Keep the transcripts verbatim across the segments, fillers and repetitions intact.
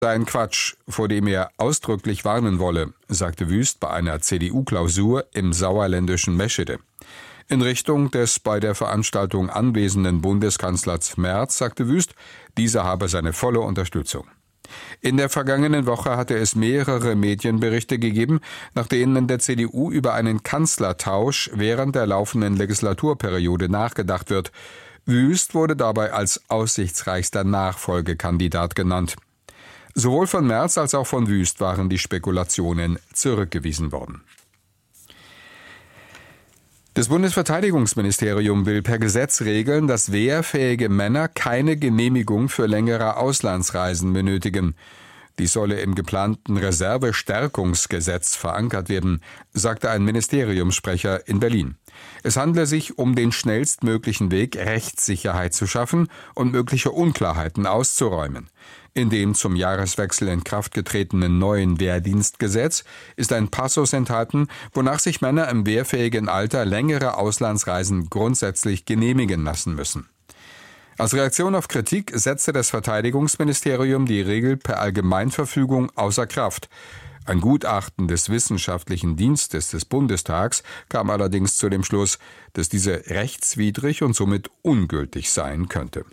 sei ein Quatsch, vor dem er ausdrücklich warnen wolle, sagte Wüst bei einer C D U-Klausur im sauerländischen Meschede. In Richtung des bei der Veranstaltung anwesenden Bundeskanzlers Merz sagte Wüst, dieser habe seine volle Unterstützung. In der vergangenen Woche hatte es mehrere Medienberichte gegeben, nach denen in der C D U über einen Kanzlertausch während der laufenden Legislaturperiode nachgedacht wird. Wüst wurde dabei als aussichtsreichster Nachfolgekandidat genannt. Sowohl von Merz als auch von Wüst waren die Spekulationen zurückgewiesen worden. Das Bundesverteidigungsministerium will per Gesetz regeln, dass wehrfähige Männer keine Genehmigung für längere Auslandsreisen benötigen. Dies solle im geplanten Reservestärkungsgesetz verankert werden, sagte ein Ministeriumssprecher in Berlin. Es handle sich um den schnellstmöglichen Weg, Rechtssicherheit zu schaffen und mögliche Unklarheiten auszuräumen. In dem zum Jahreswechsel in Kraft getretenen neuen Wehrdienstgesetz ist ein Passus enthalten, wonach sich Männer im wehrfähigen Alter längere Auslandsreisen grundsätzlich genehmigen lassen müssen. Als Reaktion auf Kritik setzte das Verteidigungsministerium die Regel per Allgemeinverfügung außer Kraft. Ein Gutachten des Wissenschaftlichen Dienstes des Bundestags kam allerdings zu dem Schluss, dass diese rechtswidrig und somit ungültig sein könnte.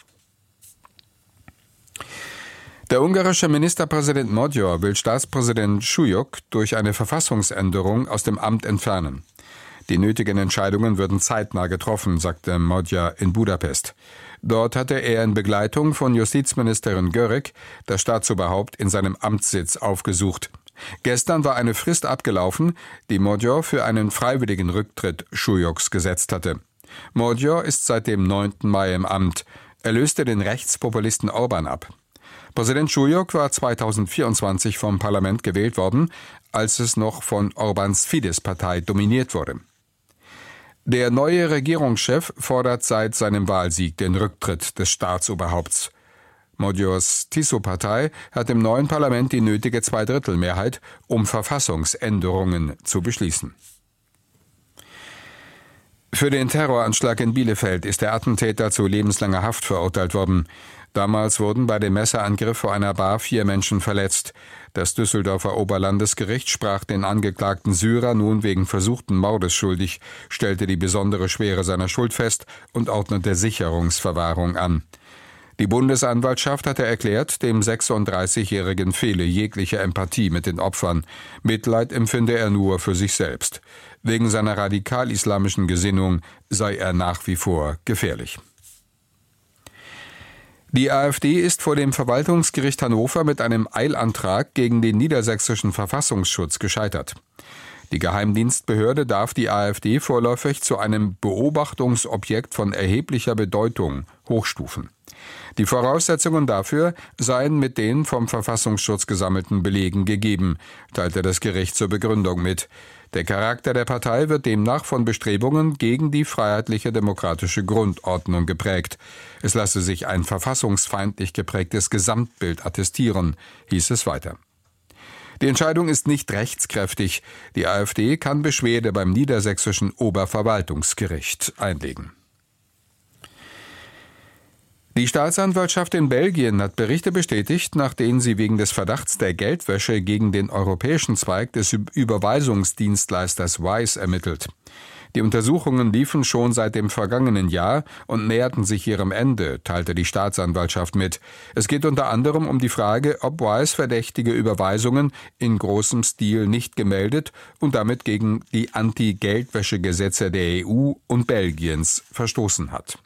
Der ungarische Ministerpräsident Magyar will Staatspräsident Schujok durch eine Verfassungsänderung aus dem Amt entfernen. Die nötigen Entscheidungen würden zeitnah getroffen, sagte Magyar in Budapest. Dort hatte er in Begleitung von Justizministerin Göreg das Staatsoberhaupt in seinem Amtssitz aufgesucht. Gestern war eine Frist abgelaufen, die Magyar für einen freiwilligen Rücktritt Schujoks gesetzt hatte. Magyar ist seit dem neunten Mai im Amt. Er löste den Rechtspopulisten Orbán ab. Präsident Schujok war zweitausendvierundzwanzig vom Parlament gewählt worden, als es noch von Orbáns Fidesz-Partei dominiert wurde. Der neue Regierungschef fordert seit seinem Wahlsieg den Rücktritt des Staatsoberhaupts. Magyars Tiszó-Partei hat im neuen Parlament die nötige Zweidrittelmehrheit, um Verfassungsänderungen zu beschließen. Für den Terroranschlag in Bielefeld ist der Attentäter zu lebenslanger Haft verurteilt worden. Damals wurden bei dem Messerangriff vor einer Bar vier Menschen verletzt. Das Düsseldorfer Oberlandesgericht sprach den angeklagten Syrer nun wegen versuchten Mordes schuldig, stellte die besondere Schwere seiner Schuld fest und ordnete Sicherungsverwahrung an. Die Bundesanwaltschaft hatte erklärt, dem sechsunddreißigjährigen fehle jegliche Empathie mit den Opfern. Mitleid empfinde er nur für sich selbst. Wegen seiner radikal-islamischen Gesinnung sei er nach wie vor gefährlich. Die AfD ist vor dem Verwaltungsgericht Hannover mit einem Eilantrag gegen den niedersächsischen Verfassungsschutz gescheitert. Die Geheimdienstbehörde darf die AfD vorläufig zu einem Beobachtungsobjekt von erheblicher Bedeutung hochstufen. Die Voraussetzungen dafür seien mit den vom Verfassungsschutz gesammelten Belegen gegeben, teilte das Gericht zur Begründung mit. Der Charakter der Partei wird demnach von Bestrebungen gegen die freiheitliche demokratische Grundordnung geprägt. Es lasse sich ein verfassungsfeindlich geprägtes Gesamtbild attestieren, hieß es weiter. Die Entscheidung ist nicht rechtskräftig. Die AfD kann Beschwerde beim niedersächsischen Oberverwaltungsgericht einlegen. Die Staatsanwaltschaft in Belgien hat Berichte bestätigt, nach denen sie wegen des Verdachts der Geldwäsche gegen den europäischen Zweig des Überweisungsdienstleisters Wise ermittelt. Die Untersuchungen liefen schon seit dem vergangenen Jahr und näherten sich ihrem Ende, teilte die Staatsanwaltschaft mit. Es geht unter anderem um die Frage, ob Wise verdächtige Überweisungen in großem Stil nicht gemeldet und damit gegen die Anti-Geldwäsche-Gesetze der E U und Belgiens verstoßen hat.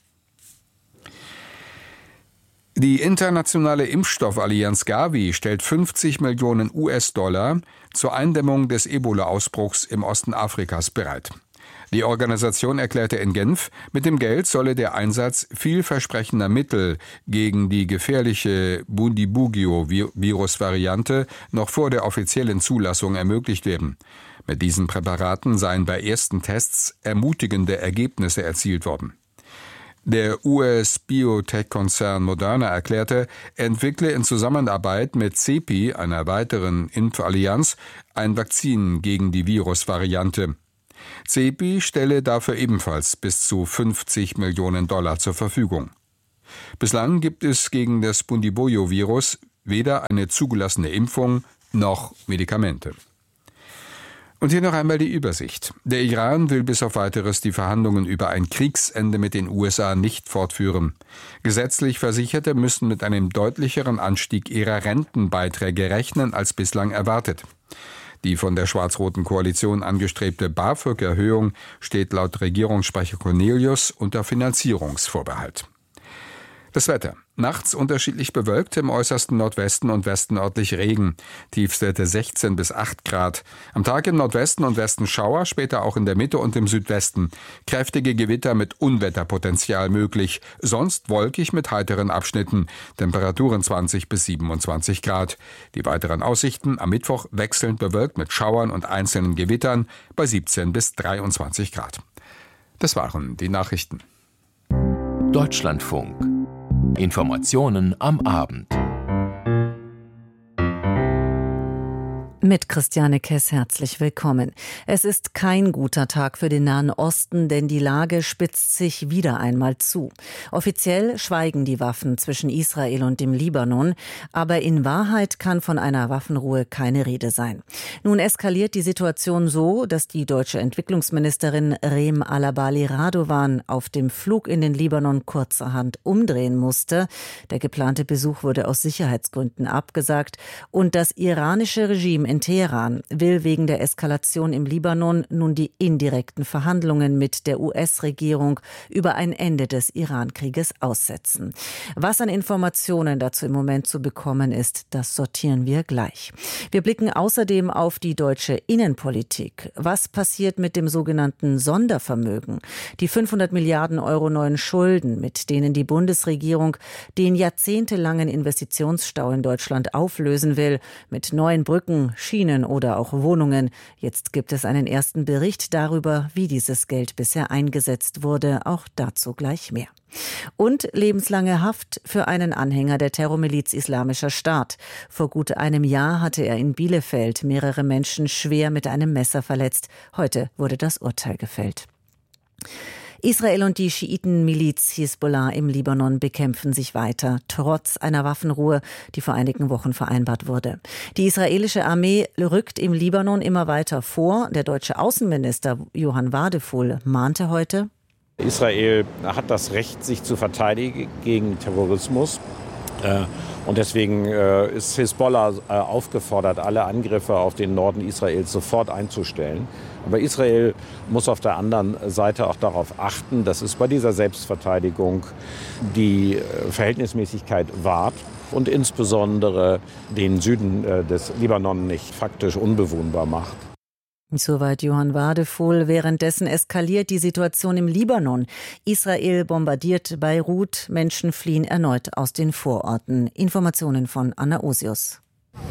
Die internationale Impfstoffallianz Gavi stellt fünfzig Millionen US-Dollar zur Eindämmung des Ebola-Ausbruchs im Osten Afrikas bereit. Die Organisation erklärte in Genf, mit dem Geld solle der Einsatz vielversprechender Mittel gegen die gefährliche Bundibugyo-Virusvariante noch vor der offiziellen Zulassung ermöglicht werden. Mit diesen Präparaten seien bei ersten Tests ermutigende Ergebnisse erzielt worden. Der U S-Biotech-Konzern Moderna erklärte, er entwickle in Zusammenarbeit mit CEPI, einer weiteren Impfallianz, ein Vakzin gegen die Virusvariante. CEPI stelle dafür ebenfalls bis zu fünfzig Millionen Dollar zur Verfügung. Bislang gibt es gegen das Bundibugyo-Virus weder eine zugelassene Impfung noch Medikamente. Und hier noch einmal die Übersicht. Der Iran will bis auf Weiteres die Verhandlungen über ein Kriegsende mit den U S A nicht fortführen. Gesetzlich Versicherte müssen mit einem deutlicheren Anstieg ihrer Rentenbeiträge rechnen als bislang erwartet. Die von der schwarz-roten Koalition angestrebte BAföG-Erhöhung steht laut Regierungssprecher Cornelius unter Finanzierungsvorbehalt. Das Wetter. Nachts unterschiedlich bewölkt, im äußersten Nordwesten und Westen örtlich Regen. Tiefstwerte sechzehn bis acht Grad. Am Tag im Nordwesten und Westen Schauer, später auch in der Mitte und im Südwesten. Kräftige Gewitter mit Unwetterpotenzial möglich. Sonst wolkig mit heiteren Abschnitten. Temperaturen zwanzig bis siebenundzwanzig Grad. Die weiteren Aussichten am Mittwoch wechselnd bewölkt mit Schauern und einzelnen Gewittern bei siebzehn bis dreiundzwanzig Grad. Das waren die Nachrichten. Deutschlandfunk. Informationen am Abend. Mit Christiane Kess herzlich willkommen. Es ist kein guter Tag für den Nahen Osten, denn die Lage spitzt sich wieder einmal zu. Offiziell schweigen die Waffen zwischen Israel und dem Libanon, aber in Wahrheit kann von einer Waffenruhe keine Rede sein. Nun eskaliert die Situation so, dass die deutsche Entwicklungsministerin Rem Alabali Radovan auf dem Flug in den Libanon kurzerhand umdrehen musste. Der geplante Besuch wurde aus Sicherheitsgründen abgesagt und das iranische Regime in Teheran will wegen der Eskalation im Libanon nun die indirekten Verhandlungen mit der U S-Regierung über ein Ende des Iran-Krieges aussetzen. Was an Informationen dazu im Moment zu bekommen ist, das sortieren wir gleich. Wir blicken außerdem auf die deutsche Innenpolitik. Was passiert mit dem sogenannten Sondervermögen? Die fünfhundert Milliarden Euro neuen Schulden, mit denen die Bundesregierung den jahrzehntelangen Investitionsstau in Deutschland auflösen will, mit neuen Brücken, Schienen oder auch Wohnungen. Jetzt gibt es einen ersten Bericht darüber, wie dieses Geld bisher eingesetzt wurde. Auch dazu gleich mehr. Und lebenslange Haft für einen Anhänger der Terrormiliz Islamischer Staat. Vor gut einem Jahr hatte er in Bielefeld mehrere Menschen schwer mit einem Messer verletzt. Heute wurde das Urteil gefällt. Israel und die Schiitenmiliz Hisbollah im Libanon bekämpfen sich weiter, trotz einer Waffenruhe, die vor einigen Wochen vereinbart wurde. Die israelische Armee rückt im Libanon immer weiter vor. Der deutsche Außenminister Johann Wadefuhl mahnte heute: Israel hat das Recht, sich zu verteidigen gegen Terrorismus. Und deswegen ist Hisbollah aufgefordert, alle Angriffe auf den Norden Israels sofort einzustellen. Aber Israel muss auf der anderen Seite auch darauf achten, dass es bei dieser Selbstverteidigung die Verhältnismäßigkeit wahrt und insbesondere den Süden des Libanon nicht faktisch unbewohnbar macht. Soweit Johann Wadefuhl. Währenddessen eskaliert die Situation im Libanon. Israel bombardiert Beirut. Menschen fliehen erneut aus den Vororten. Informationen von Anna Osius.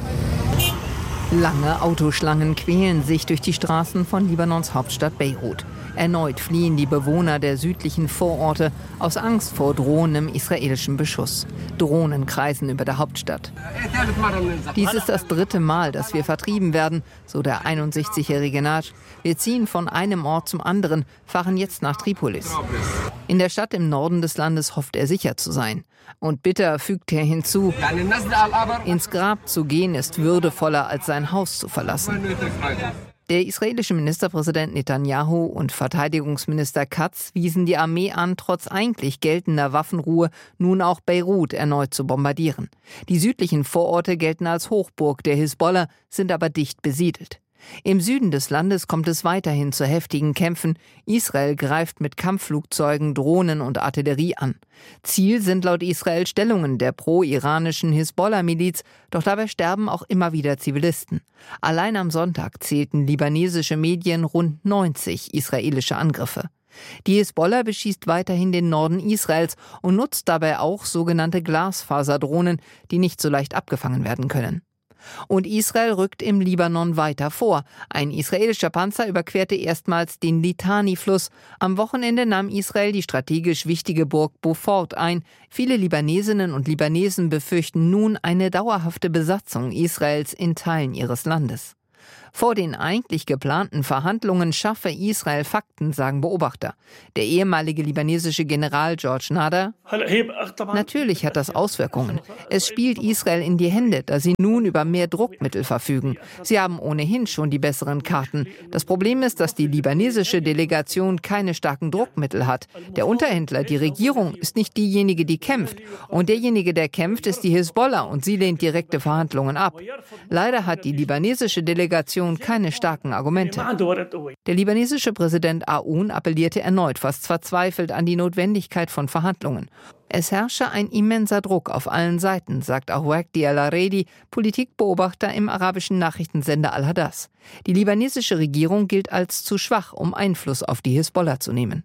Lange Autoschlangen quälen sich durch die Straßen von Libanons Hauptstadt Beirut. Erneut fliehen die Bewohner der südlichen Vororte aus Angst vor drohendem israelischen Beschuss. Drohnen kreisen über der Hauptstadt. Dies ist das dritte Mal, dass wir vertrieben werden, so der einundsechzigjährige Nagy. Wir ziehen von einem Ort zum anderen, fahren jetzt nach Tripolis. In der Stadt im Norden des Landes hofft er sicher zu sein. Und bitter fügt er hinzu: Ins Grab zu gehen ist würdevoller, als sein Haus zu verlassen. Der israelische Ministerpräsident Netanyahu und Verteidigungsminister Katz wiesen die Armee an, trotz eigentlich geltender Waffenruhe nun auch Beirut erneut zu bombardieren. Die südlichen Vororte gelten als Hochburg der Hisbollah, sind aber dicht besiedelt. Im Süden des Landes kommt es weiterhin zu heftigen Kämpfen. Israel greift mit Kampfflugzeugen, Drohnen und Artillerie an. Ziel sind laut Israel Stellungen der pro-iranischen Hisbollah-Miliz, doch dabei sterben auch immer wieder Zivilisten. Allein am Sonntag zählten libanesische Medien rund neunzig israelische Angriffe. Die Hisbollah beschießt weiterhin den Norden Israels und nutzt dabei auch sogenannte Glasfaserdrohnen, die nicht so leicht abgefangen werden können. Und Israel rückt im Libanon weiter vor. Ein israelischer Panzer überquerte erstmals den Litani-Fluss. Am Wochenende nahm Israel die strategisch wichtige Burg Beaufort ein. Viele Libanesinnen und Libanesen befürchten nun eine dauerhafte Besatzung Israels in Teilen ihres Landes. Vor den eigentlich geplanten Verhandlungen schaffe Israel Fakten, sagen Beobachter. Der ehemalige libanesische General George Nader: Natürlich hat das Auswirkungen. Es spielt Israel in die Hände, da sie nun über mehr Druckmittel verfügen. Sie haben ohnehin schon die besseren Karten. Das Problem ist, dass die libanesische Delegation keine starken Druckmittel hat. Der Unterhändler, die Regierung, ist nicht diejenige, die kämpft. Und derjenige, der kämpft, ist die Hisbollah und sie lehnt direkte Verhandlungen ab. Leider hat die libanesische Delegation keine starken Argumente. Der libanesische Präsident Aoun appellierte erneut fast verzweifelt an die Notwendigkeit von Verhandlungen. Es herrsche ein immenser Druck auf allen Seiten, sagt Ahouakdi al-Aredi, Politikbeobachter im arabischen Nachrichtensender Al-Hadas. Die libanesische Regierung gilt als zu schwach, um Einfluss auf die Hisbollah zu nehmen.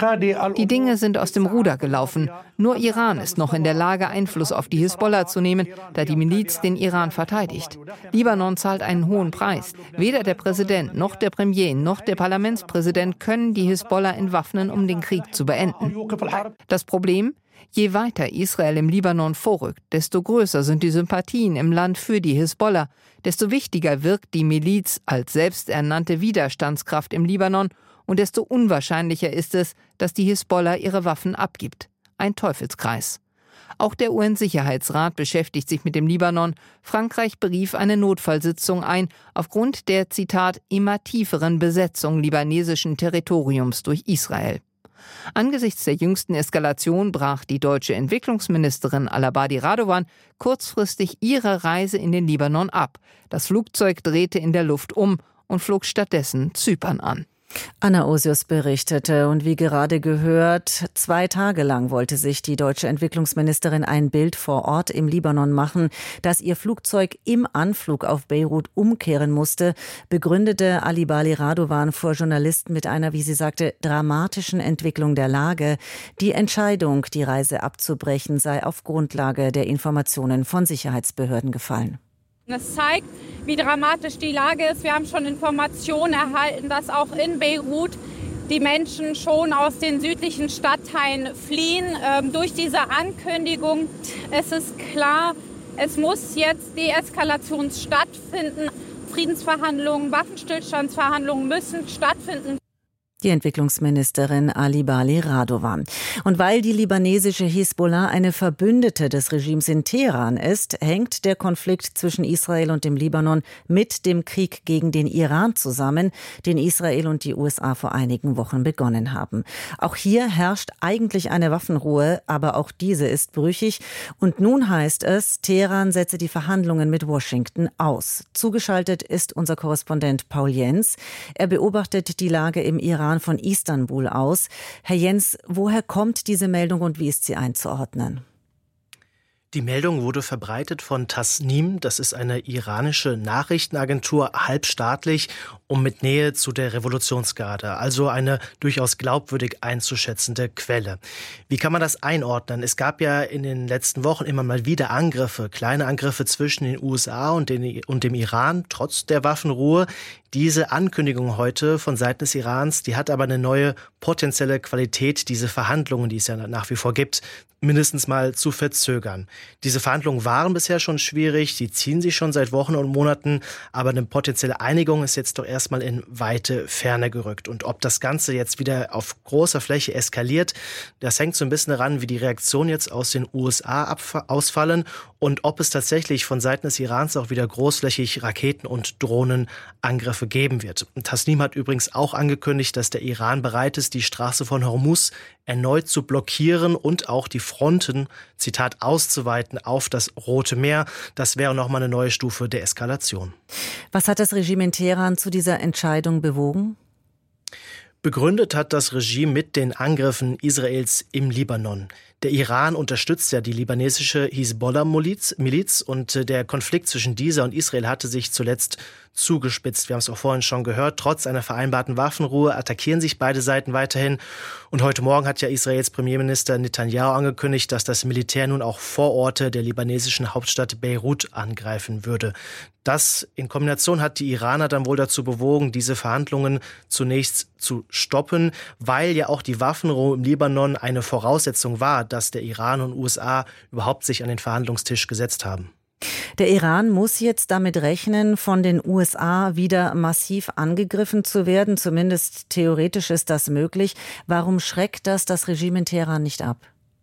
Die Dinge sind aus dem Ruder gelaufen. Nur Iran ist noch in der Lage, Einfluss auf die Hisbollah zu nehmen, da die Miliz den Iran verteidigt. Libanon zahlt einen hohen Preis. Weder der Präsident noch der Premier noch der Parlamentspräsident können die Hisbollah entwaffnen, um den Krieg zu beenden. Das Problem? Je weiter Israel im Libanon vorrückt, desto größer sind die Sympathien im Land für die Hisbollah, desto wichtiger wirkt die Miliz als selbsternannte Widerstandskraft im Libanon und desto unwahrscheinlicher ist es, dass die Hisbollah ihre Waffen abgibt. Ein Teufelskreis. Auch der U N-Sicherheitsrat beschäftigt sich mit dem Libanon. Frankreich berief eine Notfallsitzung ein, aufgrund der, Zitat, immer tieferen Besetzung libanesischen Territoriums durch Israel. Angesichts der jüngsten Eskalation brach die deutsche Entwicklungsministerin Al-Abadi Radovan kurzfristig ihre Reise in den Libanon ab. Das Flugzeug drehte in der Luft um und flog stattdessen Zypern an. Anna Osius berichtete und wie gerade gehört, zwei Tage lang wollte sich die deutsche Entwicklungsministerin ein Bild vor Ort im Libanon machen, dass ihr Flugzeug im Anflug auf Beirut umkehren musste, begründete Ali-Bali Radovan vor Journalisten mit einer, wie sie sagte, dramatischen Entwicklung der Lage. Die Entscheidung, die Reise abzubrechen, sei auf Grundlage der Informationen von Sicherheitsbehörden gefallen. Das zeigt, wie dramatisch die Lage ist. Wir haben schon Informationen erhalten, dass auch in Beirut die Menschen schon aus den südlichen Stadtteilen fliehen. Ähm, durch diese Ankündigung, es ist klar, es muss jetzt Deeskalation stattfinden. Friedensverhandlungen, Waffenstillstandsverhandlungen müssen stattfinden. Die Entwicklungsministerin Ali-Bali Radovan. Und weil die libanesische Hisbollah eine Verbündete des Regimes in Teheran ist, hängt der Konflikt zwischen Israel und dem Libanon mit dem Krieg gegen den Iran zusammen, den Israel und die U S A vor einigen Wochen begonnen haben. Auch hier herrscht eigentlich eine Waffenruhe, aber auch diese ist brüchig. Und nun heißt es, Teheran setze die Verhandlungen mit Washington aus. Zugeschaltet ist unser Korrespondent Paul Jens. Er beobachtet die Lage im Iran von Istanbul aus. Herr Jens, woher kommt diese Meldung und wie ist sie einzuordnen? Die Meldung wurde verbreitet von Tasnim, das ist eine iranische Nachrichtenagentur, halbstaatlich und mit Nähe zu der Revolutionsgarde, also eine durchaus glaubwürdig einzuschätzende Quelle. Wie kann man das einordnen? Es gab ja in den letzten Wochen immer mal wieder Angriffe, kleine Angriffe zwischen den U S A und, den, und dem Iran, trotz der Waffenruhe. Diese Ankündigung heute von Seiten des Irans, die hat aber eine neue potenzielle Qualität, diese Verhandlungen, die es ja nach wie vor gibt, mindestens mal zu verzögern. Diese Verhandlungen waren bisher schon schwierig, die ziehen sich schon seit Wochen und Monaten, aber eine potenzielle Einigung ist jetzt doch erstmal in weite Ferne gerückt. Und ob das Ganze jetzt wieder auf großer Fläche eskaliert, das hängt so ein bisschen daran, wie die Reaktionen jetzt aus den U S A ausfallen und ob es tatsächlich von Seiten des Irans auch wieder großflächig Raketen- und Drohnenangriffe geben wird. Tasnim hat übrigens auch angekündigt, dass der Iran bereit ist, die Straße von Hormuz erneut zu blockieren und auch die Fronten, Zitat, auszuweiten auf das Rote Meer. Das wäre nochmal eine neue Stufe der Eskalation. Was hat das Regime in Teheran zu dieser Entscheidung bewogen? Begründet hat das Regime mit den Angriffen Israels im Libanon. Der Iran unterstützt ja die libanesische Hisbollah-Miliz und der Konflikt zwischen dieser und Israel hatte sich zuletzt zugespitzt. Wir haben es auch vorhin schon gehört. Trotz einer vereinbarten Waffenruhe attackieren sich beide Seiten weiterhin. Und heute Morgen hat ja Israels Premierminister Netanyahu angekündigt, dass das Militär nun auch Vororte der libanesischen Hauptstadt Beirut angreifen würde. Das in Kombination hat die Iraner dann wohl dazu bewogen, diese Verhandlungen zunächst zu stoppen, weil ja auch die Waffenruhe im Libanon eine Voraussetzung war, dass der Iran und U S A überhaupt sich an den Verhandlungstisch gesetzt haben. Der Iran muss jetzt damit rechnen, von den U S A wieder massiv angegriffen zu werden. Zumindest theoretisch ist das möglich. Warum schreckt das das Regime in Teheran nicht ab?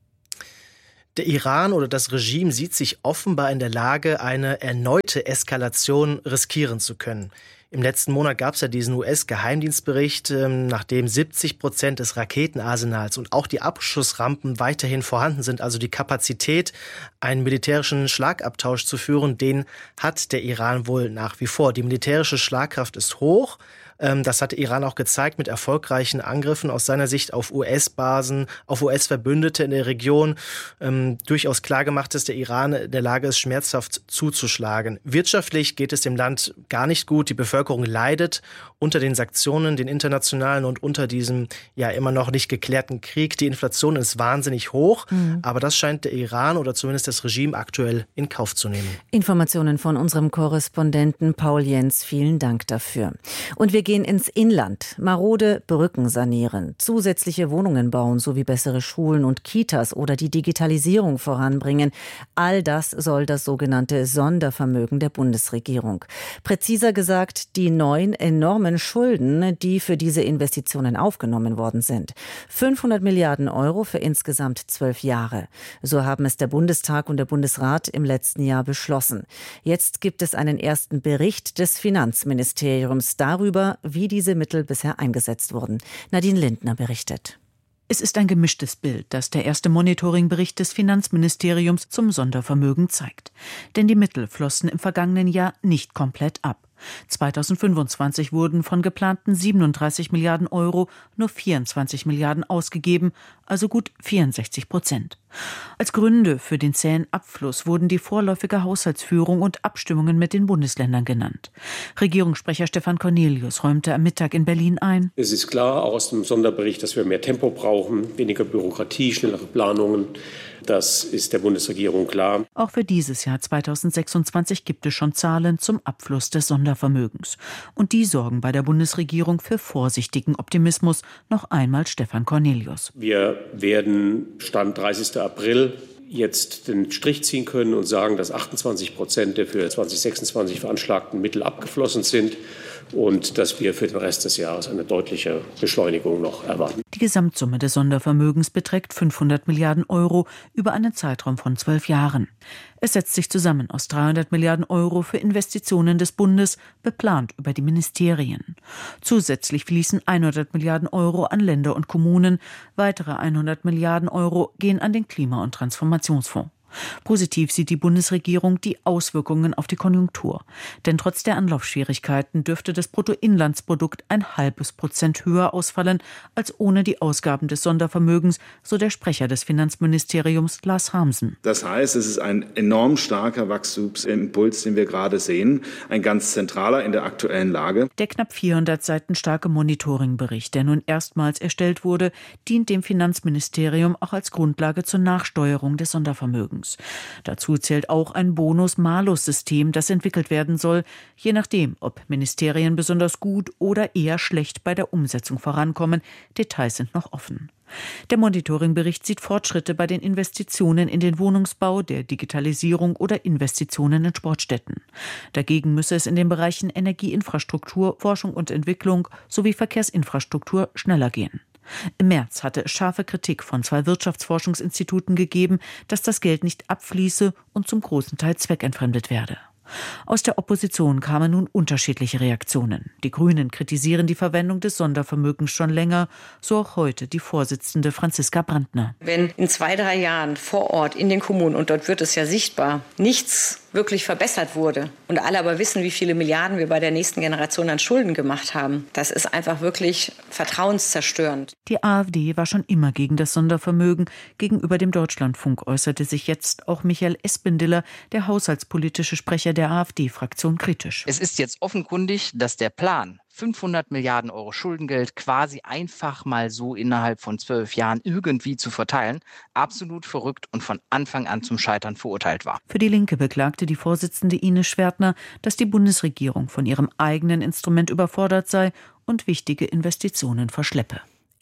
Der Iran oder das Regime sieht sich offenbar in der Lage, eine erneute Eskalation riskieren zu können. Im letzten Monat gab es ja diesen U S-Geheimdienstbericht, nachdem siebzig Prozent des Raketenarsenals und auch die Abschussrampen weiterhin vorhanden sind. Also die Kapazität, einen militärischen Schlagabtausch zu führen, den hat der Iran wohl nach wie vor. Die militärische Schlagkraft ist hoch. Das hat Iran auch gezeigt mit erfolgreichen Angriffen aus seiner Sicht auf U S-Basen, auf U S-Verbündete in der Region. Ähm, durchaus klar gemacht, dass der Iran in der Lage ist, schmerzhaft zuzuschlagen. Wirtschaftlich geht es dem Land gar nicht gut. Die Bevölkerung leidet unter den Sanktionen, den internationalen und unter diesem ja immer noch nicht geklärten Krieg. Die Inflation ist wahnsinnig hoch, mhm. aber das scheint der Iran oder zumindest das Regime aktuell in Kauf zu nehmen. Informationen von unserem Korrespondenten Paul Jens. Vielen Dank dafür. Und wir gehen ins Inland, marode Brücken sanieren, zusätzliche Wohnungen bauen sowie bessere Schulen und Kitas oder die Digitalisierung voranbringen. All das soll das sogenannte Sondervermögen der Bundesregierung. Präziser gesagt, die neuen enormen Schulden, die für diese Investitionen aufgenommen worden sind. fünfhundert Milliarden Euro für insgesamt zwölf Jahre. So haben es der Bundestag und der Bundesrat im letzten Jahr beschlossen. Jetzt gibt es einen ersten Bericht des Finanzministeriums darüber, wie diese Mittel bisher eingesetzt wurden. Nadine Lindner berichtet. Es ist ein gemischtes Bild, das der erste Monitoringbericht des Finanzministeriums zum Sondervermögen zeigt. Denn die Mittel flossen im vergangenen Jahr nicht komplett ab. zweitausendfünfundzwanzig wurden von geplanten siebenunddreißig Milliarden Euro nur vierundzwanzig Milliarden ausgegeben, also gut vierundsechzig Prozent. Als Gründe für den zähen Abfluss wurden die vorläufige Haushaltsführung und Abstimmungen mit den Bundesländern genannt. Regierungssprecher Stefan Cornelius räumte am Mittag in Berlin ein: Es ist klar, auch aus dem Sonderbericht, dass wir mehr Tempo brauchen, weniger Bürokratie, schnellere Planungen. Das ist der Bundesregierung klar. Auch für dieses Jahr zweitausendsechsundzwanzig gibt es schon Zahlen zum Abfluss des Sondervermögens. Und die sorgen bei der Bundesregierung für vorsichtigen Optimismus. Noch einmal Stefan Cornelius. Wir werden Stand dreißigsten April jetzt den Strich ziehen können und sagen, dass achtundzwanzig Prozent der für zweitausendsechsundzwanzig veranschlagten Mittel abgeflossen sind und dass wir für den Rest des Jahres eine deutliche Beschleunigung noch erwarten. Die Gesamtsumme des Sondervermögens beträgt fünfhundert Milliarden Euro über einen Zeitraum von zwölf Jahren. Es setzt sich zusammen aus dreihundert Milliarden Euro für Investitionen des Bundes, beplant über die Ministerien. Zusätzlich fließen hundert Milliarden Euro an Länder und Kommunen. Weitere hundert Milliarden Euro gehen an den Klima- und Transformationsfonds. Positiv sieht die Bundesregierung die Auswirkungen auf die Konjunktur. Denn trotz der Anlaufschwierigkeiten dürfte das Bruttoinlandsprodukt ein halbes Prozent höher ausfallen als ohne die Ausgaben des Sondervermögens, so der Sprecher des Finanzministeriums Lars Hamsen. Das heißt, es ist ein enorm starker Wachstumsimpuls, den wir gerade sehen, ein ganz zentraler in der aktuellen Lage. Der knapp vierhundert Seiten starke Monitoringbericht, der nun erstmals erstellt wurde, dient dem Finanzministerium auch als Grundlage zur Nachsteuerung des Sondervermögens. Dazu zählt auch ein Bonus-Malus-System, das entwickelt werden soll, je nachdem, ob Ministerien besonders gut oder eher schlecht bei der Umsetzung vorankommen. Details sind noch offen. Der Monitoringbericht sieht Fortschritte bei den Investitionen in den Wohnungsbau, der Digitalisierung oder Investitionen in Sportstätten. Dagegen müsse es in den Bereichen Energieinfrastruktur, Forschung und Entwicklung sowie Verkehrsinfrastruktur schneller gehen. Im März hatte es scharfe Kritik von zwei Wirtschaftsforschungsinstituten gegeben, dass das Geld nicht abfließe und zum großen Teil zweckentfremdet werde. Aus der Opposition kamen nun unterschiedliche Reaktionen. Die Grünen kritisieren die Verwendung des Sondervermögens schon länger, so auch heute die Vorsitzende Franziska Brandner. Wenn in zwei, drei Jahren vor Ort in den Kommunen, und dort wird es ja sichtbar, nichts wirklich verbessert wurde und alle aber wissen, wie viele Milliarden wir bei der nächsten Generation an Schulden gemacht haben, das ist einfach wirklich vertrauenszerstörend. Die AfD war schon immer gegen das Sondervermögen. Gegenüber dem Deutschlandfunk äußerte sich jetzt auch Michael Espendiller, der haushaltspolitische Sprecher der AfD-Fraktion, kritisch. Es ist jetzt offenkundig, dass der Plan, fünfhundert Milliarden Euro Schuldengeld quasi einfach mal so innerhalb von zwölf Jahren irgendwie zu verteilen, absolut verrückt und von Anfang an zum Scheitern verurteilt war. Für die Linke beklagte die Vorsitzende Ines Schwertner, dass die Bundesregierung von ihrem eigenen Instrument überfordert sei und wichtige Investitionen verschleppe.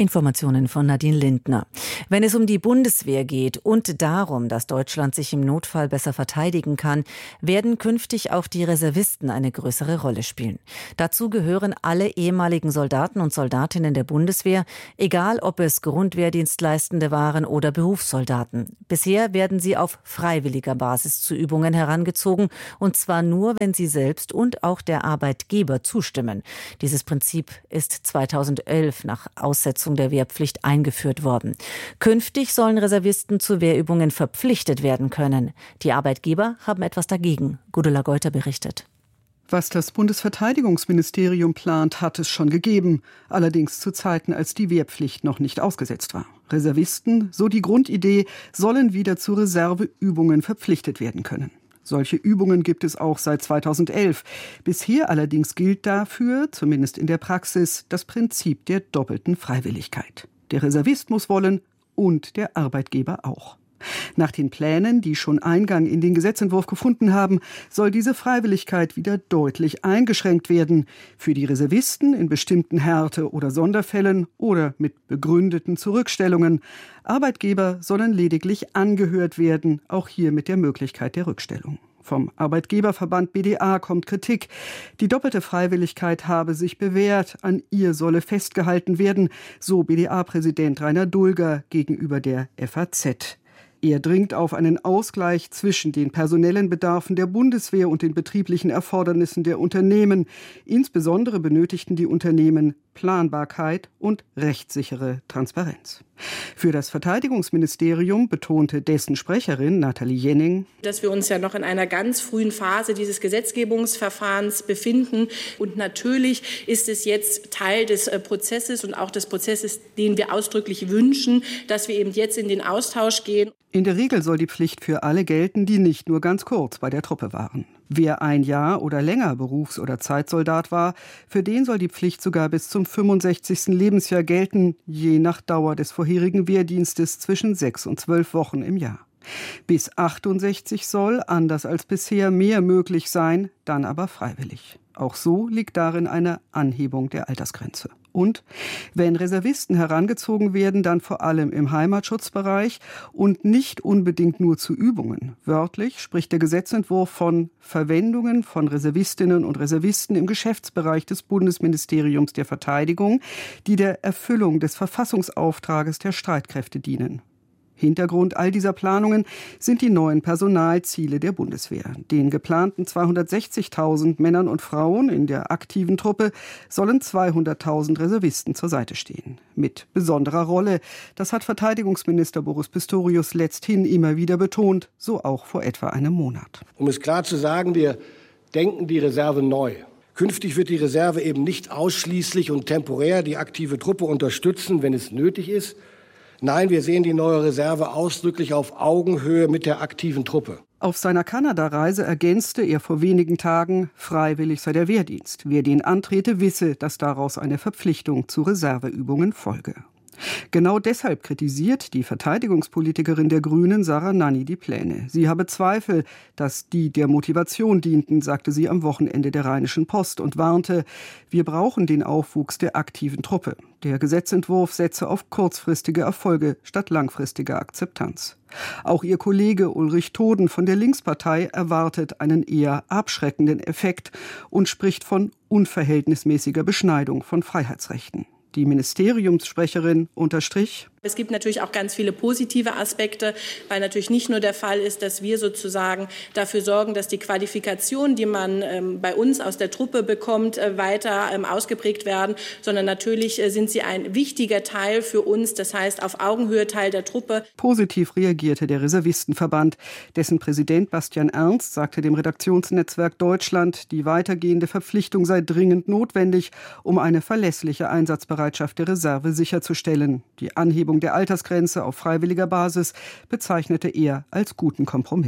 Informationen von Nadine Lindner. Wenn es um die Bundeswehr geht und darum, dass Deutschland sich im Notfall besser verteidigen kann, werden künftig auch die Reservisten eine größere Rolle spielen. Dazu gehören alle ehemaligen Soldaten und Soldatinnen der Bundeswehr, egal ob es Grundwehrdienstleistende waren oder Berufssoldaten. Bisher werden sie auf freiwilliger Basis zu Übungen herangezogen, und zwar nur, wenn sie selbst und auch der Arbeitgeber zustimmen. Dieses Prinzip ist zweitausendelf nach Aussetzung der Wehrpflicht eingeführt worden. Künftig sollen Reservisten zu Wehrübungen verpflichtet werden können. Die Arbeitgeber haben etwas dagegen. Gudula Geuter berichtet. Was das Bundesverteidigungsministerium plant, hat es schon gegeben. Allerdings zu Zeiten, als die Wehrpflicht noch nicht ausgesetzt war. Reservisten, so die Grundidee, sollen wieder zu Reserveübungen verpflichtet werden können. Solche Übungen gibt es auch seit zweitausendelf. Bisher allerdings gilt dafür, zumindest in der Praxis, das Prinzip der doppelten Freiwilligkeit. Der Reservist muss wollen und der Arbeitgeber auch. Nach den Plänen, die schon Eingang in den Gesetzentwurf gefunden haben, soll diese Freiwilligkeit wieder deutlich eingeschränkt werden. Für die Reservisten in bestimmten Härte- oder Sonderfällen oder mit begründeten Zurückstellungen. Arbeitgeber sollen lediglich angehört werden, auch hier mit der Möglichkeit der Rückstellung. Vom Arbeitgeberverband B D A kommt Kritik. Die doppelte Freiwilligkeit habe sich bewährt, an ihr solle festgehalten werden, so B D A-Präsident Rainer Dulger gegenüber der F A Z. Er dringt auf einen Ausgleich zwischen den personellen Bedarfen der Bundeswehr und den betrieblichen Erfordernissen der Unternehmen. Insbesondere benötigten die Unternehmen Planbarkeit und rechtssichere Transparenz. Für das Verteidigungsministerium betonte dessen Sprecherin Nathalie Jenning, dass wir uns ja noch in einer ganz frühen Phase dieses Gesetzgebungsverfahrens befinden. Und natürlich ist es jetzt Teil des Prozesses und auch des Prozesses, den wir ausdrücklich wünschen, dass wir eben jetzt in den Austausch gehen. In der Regel soll die Pflicht für alle gelten, die nicht nur ganz kurz bei der Truppe waren. Wer ein Jahr oder länger Berufs- oder Zeitsoldat war, für den soll die Pflicht sogar bis zum fünfundsechzigsten Lebensjahr gelten, je nach Dauer des vorherigen Wehrdienstes zwischen sechs und zwölf Wochen im Jahr. Bis achtundsechzig soll, anders als bisher, mehr möglich sein, dann aber freiwillig. Auch so liegt darin eine Anhebung der Altersgrenze. Und wenn Reservisten herangezogen werden, dann vor allem im Heimatschutzbereich und nicht unbedingt nur zu Übungen. Wörtlich spricht der Gesetzentwurf von Verwendungen von Reservistinnen und Reservisten im Geschäftsbereich des Bundesministeriums der Verteidigung, die der Erfüllung des Verfassungsauftrages der Streitkräfte dienen. Hintergrund all dieser Planungen sind die neuen Personalziele der Bundeswehr. Den geplanten zweihundertsechzigtausend Männern und Frauen in der aktiven Truppe sollen zweihunderttausend Reservisten zur Seite stehen. Mit besonderer Rolle, das hat Verteidigungsminister Boris Pistorius letzthin immer wieder betont, so auch vor etwa einem Monat. Um es klar zu sagen, wir denken die Reserve neu. Künftig wird die Reserve eben nicht ausschließlich und temporär die aktive Truppe unterstützen, wenn es nötig ist. Nein, wir sehen die neue Reserve ausdrücklich auf Augenhöhe mit der aktiven Truppe. Auf seiner Kanada-Reise ergänzte er vor wenigen Tagen, freiwillig sei der Wehrdienst. Wer den antrete, wisse, dass daraus eine Verpflichtung zu Reserveübungen folge. Genau deshalb kritisiert die Verteidigungspolitikerin der Grünen, Sarah Nanni, die Pläne. Sie habe Zweifel, dass die der Motivation dienten, sagte sie am Wochenende der Rheinischen Post und warnte, wir brauchen den Aufwuchs der aktiven Truppe. Der Gesetzentwurf setze auf kurzfristige Erfolge statt langfristiger Akzeptanz. Auch ihr Kollege Ulrich Toden von der Linkspartei erwartet einen eher abschreckenden Effekt und spricht von unverhältnismäßiger Beschneidung von Freiheitsrechten. Die Ministeriumssprecherin unterstrich: Es gibt natürlich auch ganz viele positive Aspekte, weil natürlich nicht nur der Fall ist, dass wir sozusagen dafür sorgen, dass die Qualifikationen, die man ähm, bei uns aus der Truppe bekommt, äh, weiter ähm, ausgeprägt werden, sondern natürlich äh, sind sie ein wichtiger Teil für uns, das heißt auf Augenhöhe Teil der Truppe. Positiv reagierte der Reservistenverband. Dessen Präsident Bastian Ernst sagte dem Redaktionsnetzwerk Deutschland, die weitergehende Verpflichtung sei dringend notwendig, um eine verlässliche Einsatzbereitschaft der Reserve sicherzustellen. Die Anhebung der Altersgrenze auf freiwilliger Basis bezeichnete er als guten Kompromiss.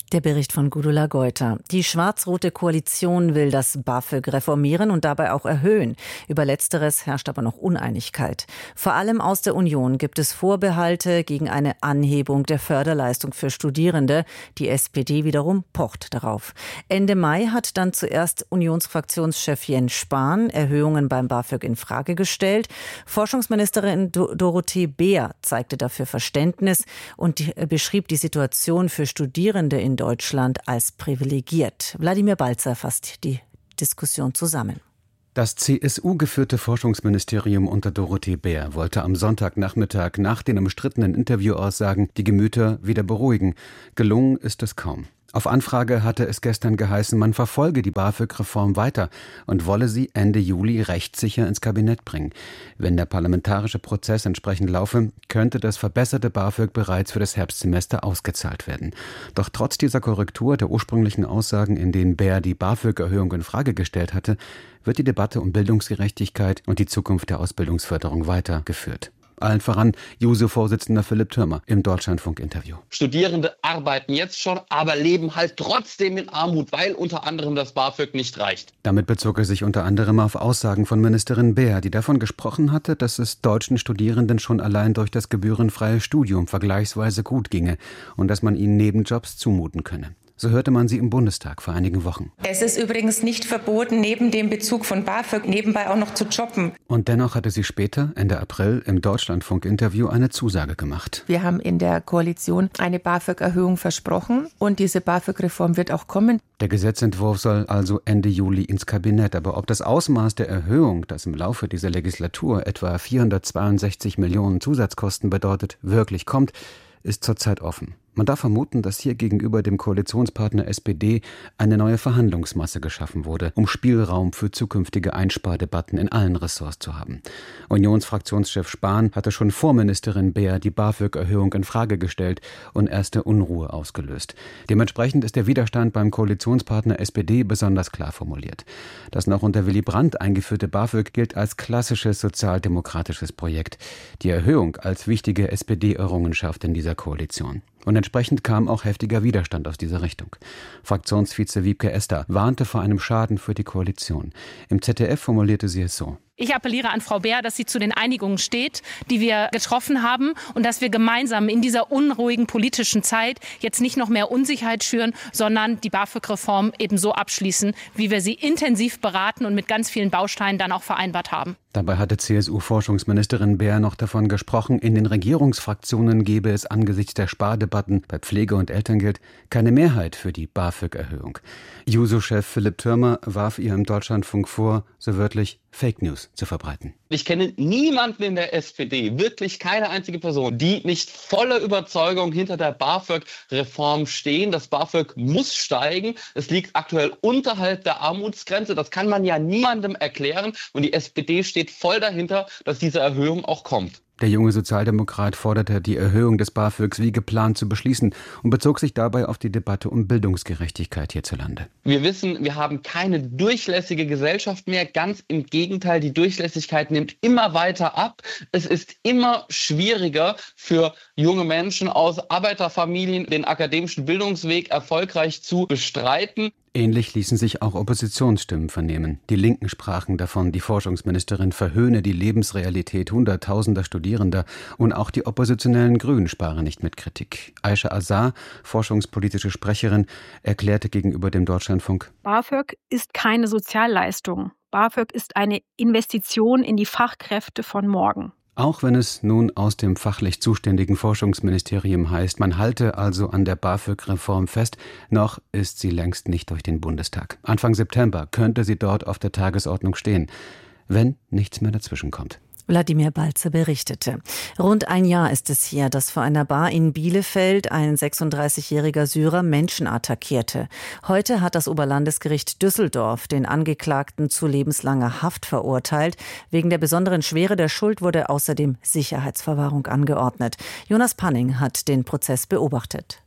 Der Bericht von Gudula Geuter. Die schwarz-rote Koalition will das BAföG reformieren und dabei auch erhöhen. Über Letzteres herrscht aber noch Uneinigkeit. Vor allem aus der Union gibt es Vorbehalte gegen eine Anhebung der Förderleistung für Studierende. Die S P D wiederum pocht darauf. Ende Mai hat dann zuerst Unionsfraktionschef Jens Spahn Erhöhungen beim BAföG in Frage gestellt. Forschungsministerin Dorothee Beer zeigte dafür Verständnis und beschrieb die Situation für Studierende in Deutschland als privilegiert. Wladimir Balzer fasst die Diskussion zusammen. Das C S U-geführte Forschungsministerium unter Dorothee Beer wollte am Sonntagnachmittag nach den umstrittenen Interviewaussagen die Gemüter wieder beruhigen. Gelungen ist es kaum. Auf Anfrage hatte es gestern geheißen, man verfolge die BAföG-Reform weiter und wolle sie Ende Juli rechtssicher ins Kabinett bringen. Wenn der parlamentarische Prozess entsprechend laufe, könnte das verbesserte BAföG bereits für das Herbstsemester ausgezahlt werden. Doch trotz dieser Korrektur der ursprünglichen Aussagen, in denen Beer die BAföG-Erhöhung in Frage gestellt hatte, wird die Debatte um Bildungsgerechtigkeit und die Zukunft der Ausbildungsförderung weitergeführt. Allen voran Juso-Vorsitzender Philipp Thürmer im Deutschlandfunk-Interview. Studierende arbeiten jetzt schon, aber leben halt trotzdem in Armut, weil unter anderem das BAföG nicht reicht. Damit bezog er sich unter anderem auf Aussagen von Ministerin Beer, die davon gesprochen hatte, dass es deutschen Studierenden schon allein durch das gebührenfreie Studium vergleichsweise gut ginge und dass man ihnen Nebenjobs zumuten könne. So hörte man sie im Bundestag vor einigen Wochen. Es ist übrigens nicht verboten, neben dem Bezug von BAföG nebenbei auch noch zu jobben. Und dennoch hatte sie später, Ende April, im Deutschlandfunk-Interview eine Zusage gemacht. Wir haben in der Koalition eine BAföG-Erhöhung versprochen und diese BAföG-Reform wird auch kommen. Der Gesetzentwurf soll also Ende Juli ins Kabinett. Aber ob das Ausmaß der Erhöhung, das im Laufe dieser Legislatur etwa vierhundertzweiundsechzig Millionen Zusatzkosten bedeutet, wirklich kommt, ist zurzeit offen. Man darf vermuten, dass hier gegenüber dem Koalitionspartner S P D eine neue Verhandlungsmasse geschaffen wurde, um Spielraum für zukünftige Einspardebatten in allen Ressorts zu haben. Unionsfraktionschef Spahn hatte schon vor Ministerin Beer die BAföG-Erhöhung in Frage gestellt und erste Unruhe ausgelöst. Dementsprechend ist der Widerstand beim Koalitionspartner S P D besonders klar formuliert. Das noch unter Willy Brandt eingeführte BAföG gilt als klassisches sozialdemokratisches Projekt. Die Erhöhung als wichtige S P D-Errungenschaft in dieser Koalition. Und entsprechend kam auch heftiger Widerstand aus dieser Richtung. Fraktionsvize Wiebke Esther warnte vor einem Schaden für die Koalition. Im Z D F formulierte sie es so. Ich appelliere an Frau Beer, dass sie zu den Einigungen steht, die wir getroffen haben und dass wir gemeinsam in dieser unruhigen politischen Zeit jetzt nicht noch mehr Unsicherheit schüren, sondern die BAföG-Reform eben so abschließen, wie wir sie intensiv beraten und mit ganz vielen Bausteinen dann auch vereinbart haben. Dabei hatte C S U-Forschungsministerin Beer noch davon gesprochen, in den Regierungsfraktionen gebe es angesichts der Spardebatten bei Pflege- und Elterngeld keine Mehrheit für die BAföG-Erhöhung. Juso-Chef Philipp Thürmer warf ihr im Deutschlandfunk vor, so wörtlich Fake News zu verbreiten. Ich kenne niemanden in der S P D, wirklich keine einzige Person, die nicht voller Überzeugung hinter der BAföG-Reform stehen. Das BAföG muss steigen. Es liegt aktuell unterhalb der Armutsgrenze. Das kann man ja niemandem erklären. Und die S P D steht voll dahinter, dass diese Erhöhung auch kommt. Der junge Sozialdemokrat forderte, die Erhöhung des BAföGs wie geplant zu beschließen und bezog sich dabei auf die Debatte um Bildungsgerechtigkeit hierzulande. Wir wissen, wir haben keine durchlässige Gesellschaft mehr. Ganz im Gegenteil, die Durchlässigkeit nimmt immer weiter ab. Es ist immer schwieriger für junge Menschen aus Arbeiterfamilien, den akademischen Bildungsweg erfolgreich zu bestreiten. Ähnlich ließen sich auch Oppositionsstimmen vernehmen. Die Linken sprachen davon, die Forschungsministerin verhöhne die Lebensrealität hunderttausender Studierender und auch die oppositionellen Grünen sparen nicht mit Kritik. Aisha Azar, forschungspolitische Sprecherin, erklärte gegenüber dem Deutschlandfunk: BAföG ist keine Sozialleistung. BAföG ist eine Investition in die Fachkräfte von morgen. Auch wenn es nun aus dem fachlich zuständigen Forschungsministerium heißt, man halte also an der BAföG-Reform fest, noch ist sie längst nicht durch den Bundestag. Anfang September könnte sie dort auf der Tagesordnung stehen, wenn nichts mehr dazwischenkommt. Wladimir Balzer berichtete. Rund ein Jahr ist es her, dass vor einer Bar in Bielefeld ein sechsunddreißigjähriger Syrer Menschen attackierte. Heute hat das Oberlandesgericht Düsseldorf den Angeklagten zu lebenslanger Haft verurteilt. Wegen der besonderen Schwere der Schuld wurde außerdem Sicherheitsverwahrung angeordnet. Jonas Panning hat den Prozess beobachtet.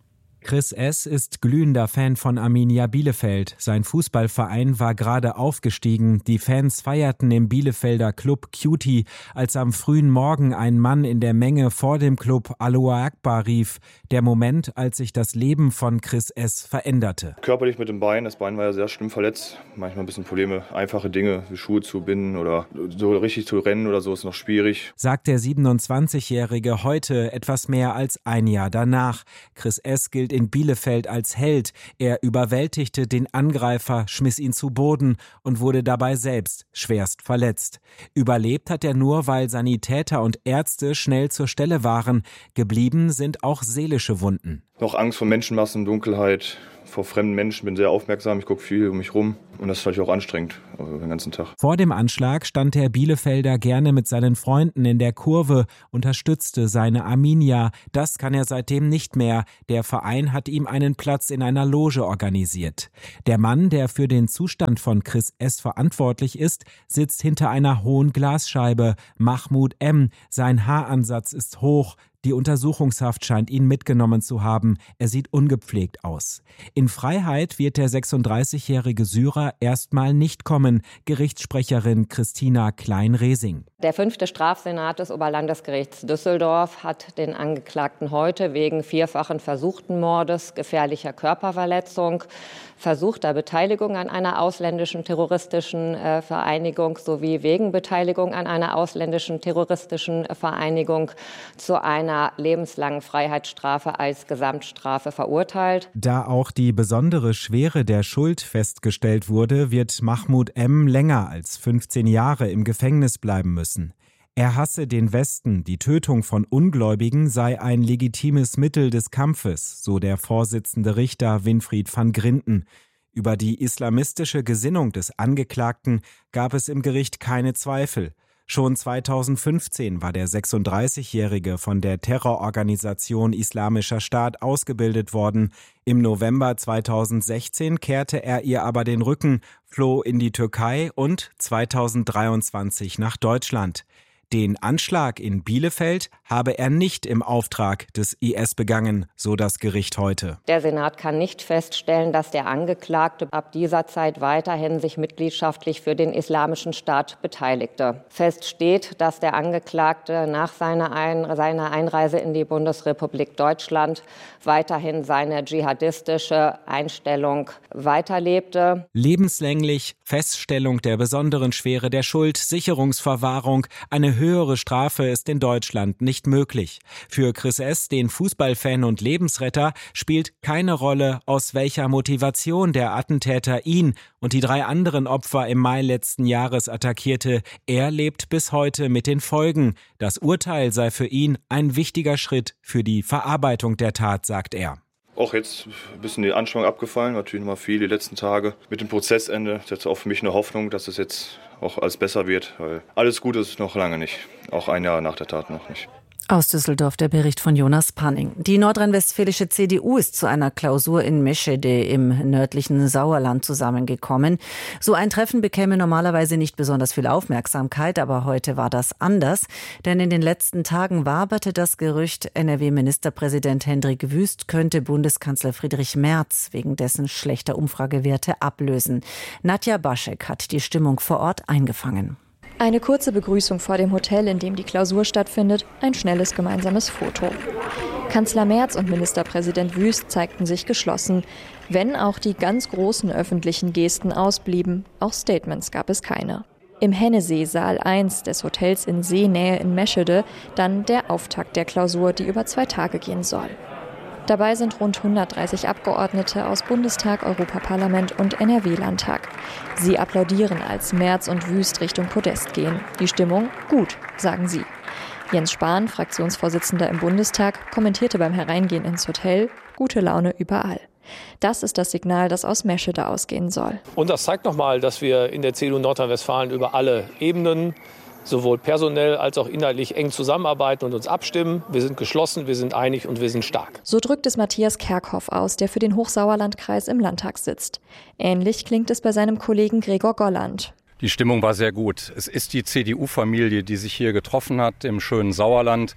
Chris S. ist glühender Fan von Arminia Bielefeld. Sein Fußballverein war gerade aufgestiegen. Die Fans feierten im Bielefelder Club Cutie, als am frühen Morgen ein Mann in der Menge vor dem Club Allahu Akbar rief. Der Moment, als sich das Leben von Chris S. veränderte. Körperlich mit dem Bein. Das Bein war ja sehr schlimm verletzt. Manchmal ein bisschen Probleme. Einfache Dinge wie Schuhe zu binden oder so richtig zu rennen oder so ist noch schwierig. Sagt der siebenundzwanzigjährige heute, etwas mehr als ein Jahr danach. Chris S. gilt in Bielefeld als Held. Er überwältigte den Angreifer, schmiss ihn zu Boden und wurde dabei selbst schwerst verletzt. Überlebt hat er nur, weil Sanitäter und Ärzte schnell zur Stelle waren. Geblieben sind auch seelische Wunden. Noch Angst vor Menschenmassen, Dunkelheit, vor fremden Menschen, bin sehr aufmerksam, ich gucke viel um mich rum und das ist vielleicht auch anstrengend den ganzen Tag. Vor dem Anschlag stand der Bielefelder gerne mit seinen Freunden in der Kurve, unterstützte seine Arminia. Das kann er seitdem nicht mehr. Der Verein hat ihm einen Platz in einer Loge organisiert. Der Mann, der für den Zustand von Chris S. verantwortlich ist, sitzt hinter einer hohen Glasscheibe. Mahmoud M. Sein Haaransatz ist hoch. Die Untersuchungshaft scheint ihn mitgenommen zu haben. Er sieht ungepflegt aus. In Freiheit wird der sechsunddreißigjährige Syrer erstmal nicht kommen. Gerichtssprecherin Christina Klein-Resing. Der fünfte Strafsenat des Oberlandesgerichts Düsseldorf hat den Angeklagten heute wegen vierfachen versuchten Mordes, gefährlicher Körperverletzung, versuchter Beteiligung an einer ausländischen terroristischen äh, Vereinigung sowie wegen Beteiligung an einer ausländischen terroristischen äh, Vereinigung zu einer lebenslangen Freiheitsstrafe als Gesamtstrafe verurteilt. Da auch die besondere Schwere der Schuld festgestellt wurde, wird Mahmoud M. länger als fünfzehn Jahre im Gefängnis bleiben müssen. Er hasse den Westen, die Tötung von Ungläubigen sei ein legitimes Mittel des Kampfes, so der Vorsitzende Richter Winfried van Grinden. Über die islamistische Gesinnung des Angeklagten gab es im Gericht keine Zweifel. Schon zweitausendfünfzehn war der sechsunddreißigjährige von der Terrororganisation Islamischer Staat ausgebildet worden. Im November zweitausendsechzehn kehrte er ihr aber den Rücken, floh in die Türkei und zweitausenddreiundzwanzig nach Deutschland. Den Anschlag in Bielefeld habe er nicht im Auftrag des I S begangen, so das Gericht heute. Der Senat kann nicht feststellen, dass der Angeklagte ab dieser Zeit weiterhin sich mitgliedschaftlich für den Islamischen Staat beteiligte. Fest steht, dass der Angeklagte nach seiner, Ein- seiner Einreise in die Bundesrepublik Deutschland weiterhin seine dschihadistische Einstellung weiterlebte. Lebenslänglich, Feststellung der besonderen Schwere der Schuld, Sicherungsverwahrung, eine höhere Strafe ist in Deutschland nicht möglich. Für Chris S., den Fußballfan und Lebensretter, spielt keine Rolle, aus welcher Motivation der Attentäter ihn und die drei anderen Opfer im Mai letzten Jahres attackierte. Er lebt bis heute mit den Folgen. Das Urteil sei für ihn ein wichtiger Schritt für die Verarbeitung der Tat, sagt er. Auch jetzt ein bisschen die Anspannung abgefallen, natürlich noch mal viel die letzten Tage. Mit dem Prozessende ist jetzt auch für mich eine Hoffnung, dass es jetzt auch alles besser wird, weil alles gut ist noch lange nicht, auch ein Jahr nach der Tat noch nicht. Aus Düsseldorf der Bericht von Jonas Panning. Die nordrhein-westfälische C D U ist zu einer Klausur in Meschede im nördlichen Sauerland zusammengekommen. So ein Treffen bekäme normalerweise nicht besonders viel Aufmerksamkeit, aber heute war das anders. Denn in den letzten Tagen waberte das Gerücht, N R W-Ministerpräsident Hendrik Wüst könnte Bundeskanzler Friedrich Merz wegen dessen schlechter Umfragewerte ablösen. Nadja Baschek hat die Stimmung vor Ort eingefangen. Eine kurze Begrüßung vor dem Hotel, in dem die Klausur stattfindet, ein schnelles gemeinsames Foto. Kanzler Merz und Ministerpräsident Wüst zeigten sich geschlossen, wenn auch die ganz großen öffentlichen Gesten ausblieben. Auch Statements gab es keine. Im Hennessee Saal eins des Hotels in Seenähe in Meschede dann der Auftakt der Klausur, die über zwei Tage gehen soll. Dabei sind rund hundertdreißig Abgeordnete aus Bundestag, Europaparlament und N R W-Landtag. Sie applaudieren, als Merz und Wüst Richtung Podest gehen. Die Stimmung gut, sagen sie. Jens Spahn, Fraktionsvorsitzender im Bundestag, kommentierte beim Hereingehen ins Hotel: gute Laune überall. Das ist das Signal, das aus Meschede ausgehen soll. Und das zeigt nochmal, dass wir in der C D U Nordrhein-Westfalen über alle Ebenen, sowohl personell als auch inhaltlich, eng zusammenarbeiten und uns abstimmen. Wir sind geschlossen, wir sind einig und wir sind stark. So drückt es Matthias Kerkhoff aus, der für den Hochsauerlandkreis im Landtag sitzt. Ähnlich klingt es bei seinem Kollegen Gregor Golland. Die Stimmung war sehr gut. Es ist die C D U-Familie, die sich hier getroffen hat im schönen Sauerland.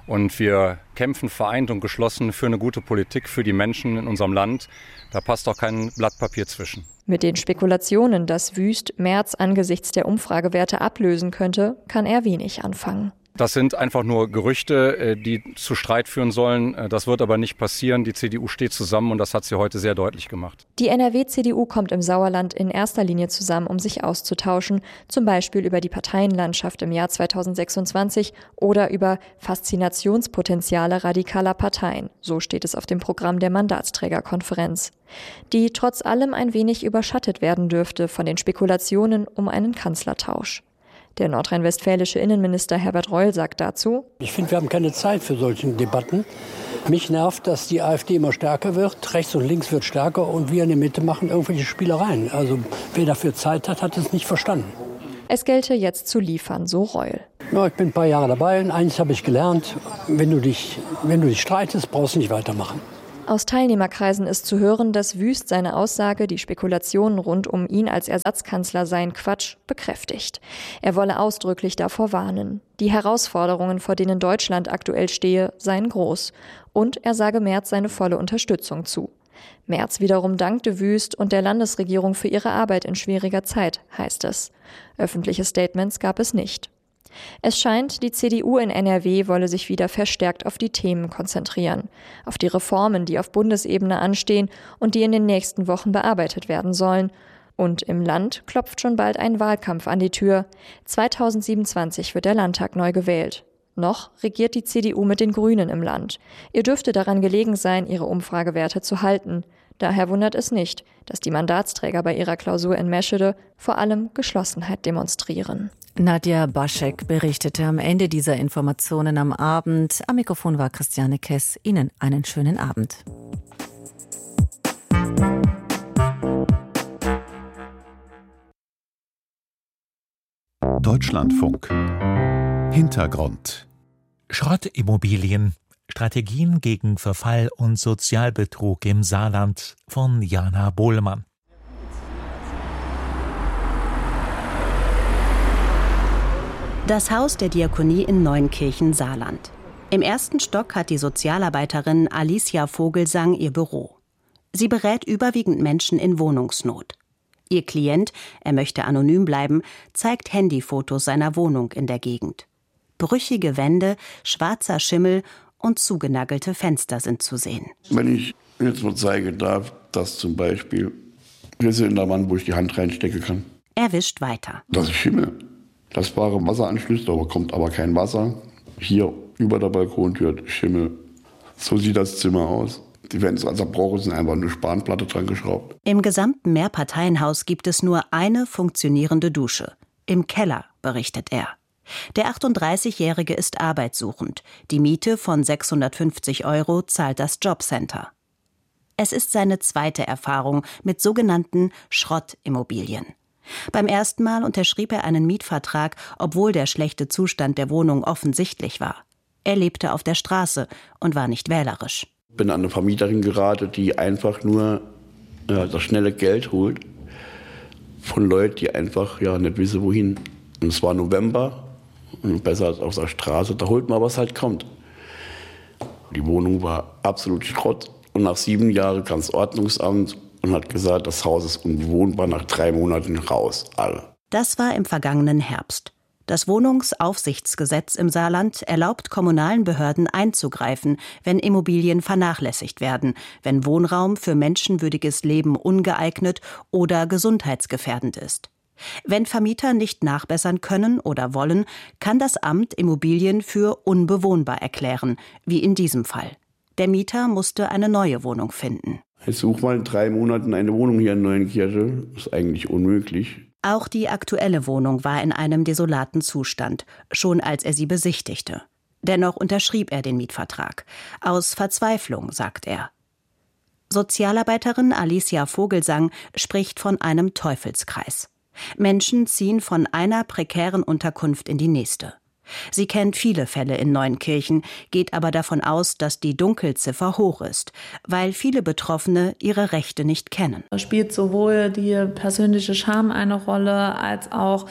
Und wir kämpfen vereint und geschlossen für eine gute Politik für die Menschen in unserem Land. Da passt auch kein Blatt Papier zwischen. Mit den Spekulationen, dass Wüst Merz angesichts der Umfragewerte ablösen könnte, kann er wenig anfangen. Das sind einfach nur Gerüchte, die zu Streit führen sollen. Das wird aber nicht passieren. Die C D U steht zusammen und das hat sie heute sehr deutlich gemacht. Die N R W-C D U kommt im Sauerland in erster Linie zusammen, um sich auszutauschen, zum Beispiel über die Parteienlandschaft im Jahr zweitausendsechsundzwanzig oder über Faszinationspotenziale radikaler Parteien. So steht es auf dem Programm der Mandatsträgerkonferenz, die trotz allem ein wenig überschattet werden dürfte von den Spekulationen um einen Kanzlertausch. Der nordrhein-westfälische Innenminister Herbert Reul sagt dazu: Ich finde, wir haben keine Zeit für solche Debatten. Mich nervt, dass die AfD immer stärker wird, rechts und links wird stärker und wir in der Mitte machen irgendwelche Spielereien. Also wer dafür Zeit hat, hat es nicht verstanden. Es gelte jetzt zu liefern, so Reul. Ja, ich bin ein paar Jahre dabei und eins habe ich gelernt, wenn du dich, wenn du dich streitest, brauchst du nicht weitermachen. Aus Teilnehmerkreisen ist zu hören, dass Wüst seine Aussage, die Spekulationen rund um ihn als Ersatzkanzler seien Quatsch, bekräftigt. Er wolle ausdrücklich davor warnen. Die Herausforderungen, vor denen Deutschland aktuell stehe, seien groß. Und er sage Merz seine volle Unterstützung zu. Merz wiederum dankte Wüst und der Landesregierung für ihre Arbeit in schwieriger Zeit, heißt es. Öffentliche Statements gab es nicht. Es scheint, die C D U in N R W wolle sich wieder verstärkt auf die Themen konzentrieren, auf die Reformen, die auf Bundesebene anstehen und die in den nächsten Wochen bearbeitet werden sollen. Und im Land klopft schon bald ein Wahlkampf an die Tür. zweitausendsiebenundzwanzig wird der Landtag neu gewählt. Noch regiert die C D U mit den Grünen im Land. Ihr dürfte daran gelegen sein, ihre Umfragewerte zu halten. Daher wundert es nicht, dass die Mandatsträger bei ihrer Klausur in Meschede vor allem Geschlossenheit demonstrieren. Nadja Baschek berichtete am Ende dieser Informationen am Abend. Am Mikrofon war Christiane Kess. Ihnen einen schönen Abend. Deutschlandfunk. Hintergrund. Schrottimmobilien. Strategien gegen Verfall und Sozialbetrug im Saarland von Jana Bohlmann. Das Haus der Diakonie in Neunkirchen, Saarland. Im ersten Stock hat die Sozialarbeiterin Alicia Vogelsang ihr Büro. Sie berät überwiegend Menschen in Wohnungsnot. Ihr Klient, er möchte anonym bleiben, zeigt Handyfotos seiner Wohnung in der Gegend. Brüchige Wände, schwarzer Schimmel und zugenagelte Fenster sind zu sehen. Wenn ich jetzt mal zeigen darf, dass zum Beispiel Risse in der Wand, wo ich die Hand reinstecken kann. Er wischt weiter. Das ist Schimmel. Das waren Wasseranschlüsse, da kommt aber kein Wasser. Hier über der Balkontür Schimmel. So sieht das Zimmer aus. Die Fenster zerbrochen, sind einfach eine Spanplatte dran geschraubt. Im gesamten Mehrparteienhaus gibt es nur eine funktionierende Dusche. Im Keller, berichtet er. Der achtunddreißigjährige ist arbeitssuchend. Die Miete von sechshundertfünfzig Euro zahlt das Jobcenter. Es ist seine zweite Erfahrung mit sogenannten Schrottimmobilien. Beim ersten Mal unterschrieb er einen Mietvertrag, obwohl der schlechte Zustand der Wohnung offensichtlich war. Er lebte auf der Straße und war nicht wählerisch. Ich bin an eine Vermieterin geraten, die einfach nur ja, das schnelle Geld holt von Leuten, die einfach ja, nicht wissen, wohin. Und es war November, und besser als auf der Straße, da holt man, was halt kommt. Die Wohnung war absolut Schrott. Und nach sieben Jahren kam das Ordnungsamt und hat gesagt, das Haus ist unbewohnbar, nach drei Monaten raus, alle. Das war im vergangenen Herbst. Das Wohnungsaufsichtsgesetz im Saarland erlaubt kommunalen Behörden einzugreifen, wenn Immobilien vernachlässigt werden, wenn Wohnraum für menschenwürdiges Leben ungeeignet oder gesundheitsgefährdend ist. Wenn Vermieter nicht nachbessern können oder wollen, kann das Amt Immobilien für unbewohnbar erklären, wie in diesem Fall. Der Mieter musste eine neue Wohnung finden. Ich suche mal in drei Monaten eine Wohnung hier in Neunkirchen. Das ist eigentlich unmöglich. Auch die aktuelle Wohnung war in einem desolaten Zustand, schon als er sie besichtigte. Dennoch unterschrieb er den Mietvertrag. Aus Verzweiflung, sagt er. Sozialarbeiterin Alicia Vogelsang spricht von einem Teufelskreis. Menschen ziehen von einer prekären Unterkunft in die nächste. Sie kennt viele Fälle in Neunkirchen, geht aber davon aus, dass die Dunkelziffer hoch ist, weil viele Betroffene ihre Rechte nicht kennen. Da spielt sowohl die persönliche Scham eine Rolle, als auch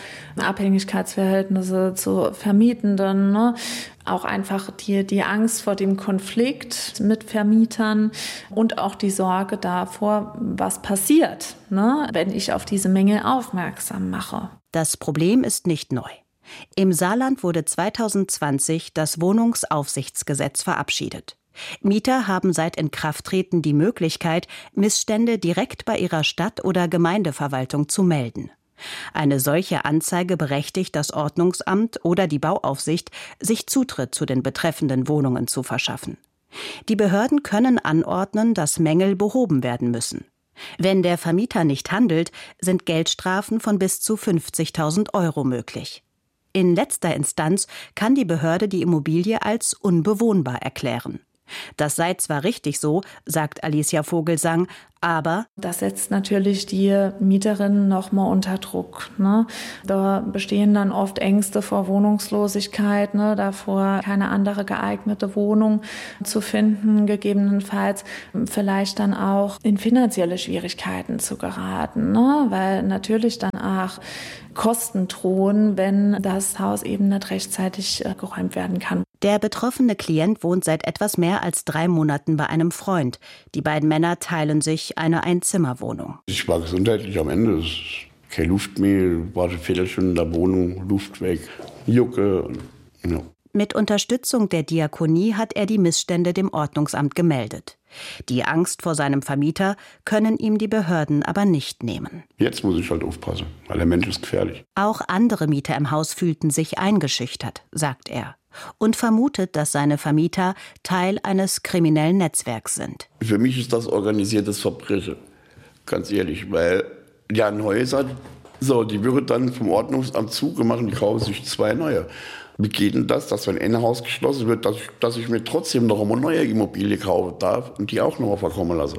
Abhängigkeitsverhältnisse zu Vermietenden, ne? Auch einfach die, die Angst vor dem Konflikt mit Vermietern und auch die Sorge davor, was passiert, ne, wenn ich auf diese Mängel aufmerksam mache. Das Problem ist nicht neu. Im Saarland wurde zweitausendzwanzig das Wohnungsaufsichtsgesetz verabschiedet. Mieter haben seit Inkrafttreten die Möglichkeit, Missstände direkt bei ihrer Stadt- oder Gemeindeverwaltung zu melden. Eine solche Anzeige berechtigt das Ordnungsamt oder die Bauaufsicht, sich Zutritt zu den betreffenden Wohnungen zu verschaffen. Die Behörden können anordnen, dass Mängel behoben werden müssen. Wenn der Vermieter nicht handelt, sind Geldstrafen von bis zu fünfzigtausend Euro möglich. In letzter Instanz kann die Behörde die Immobilie als unbewohnbar erklären. Das sei zwar richtig so, sagt Alicia Vogelsang, aber das setzt natürlich die Mieterinnen noch mal unter Druck, ne? Da bestehen dann oft Ängste vor Wohnungslosigkeit, ne? Davor keine andere geeignete Wohnung zu finden, gegebenenfalls vielleicht dann auch in finanzielle Schwierigkeiten zu geraten, ne? Weil natürlich dann auch Kosten drohen, wenn das Haus eben nicht rechtzeitig äh, geräumt werden kann. Der betroffene Klient wohnt seit etwas mehr als drei Monaten bei einem Freund. Die beiden Männer teilen sich eine Einzimmerwohnung. Ich war gesundheitlich am Ende. Es ist keine Luft mehr, war eine Viertelstunde in der Wohnung, Luft weg, Jucke. Ja. Mit Unterstützung der Diakonie hat er die Missstände dem Ordnungsamt gemeldet. Die Angst vor seinem Vermieter können ihm die Behörden aber nicht nehmen. Jetzt muss ich halt aufpassen, weil der Mensch ist gefährlich. Auch andere Mieter im Haus fühlten sich eingeschüchtert, sagt er. Und vermutet, dass seine Vermieter Teil eines kriminellen Netzwerks sind. Für mich ist das organisiertes Verbrechen, ganz ehrlich, weil die haben Häuser, so, die wird dann vom Ordnungsamt zugemacht und die kaufen sich zwei neue. Wie geht denn das, dass wenn ein Haus geschlossen wird, dass ich, dass ich mir trotzdem noch eine neue Immobilie kaufen darf und die auch noch mal verkommen lasse?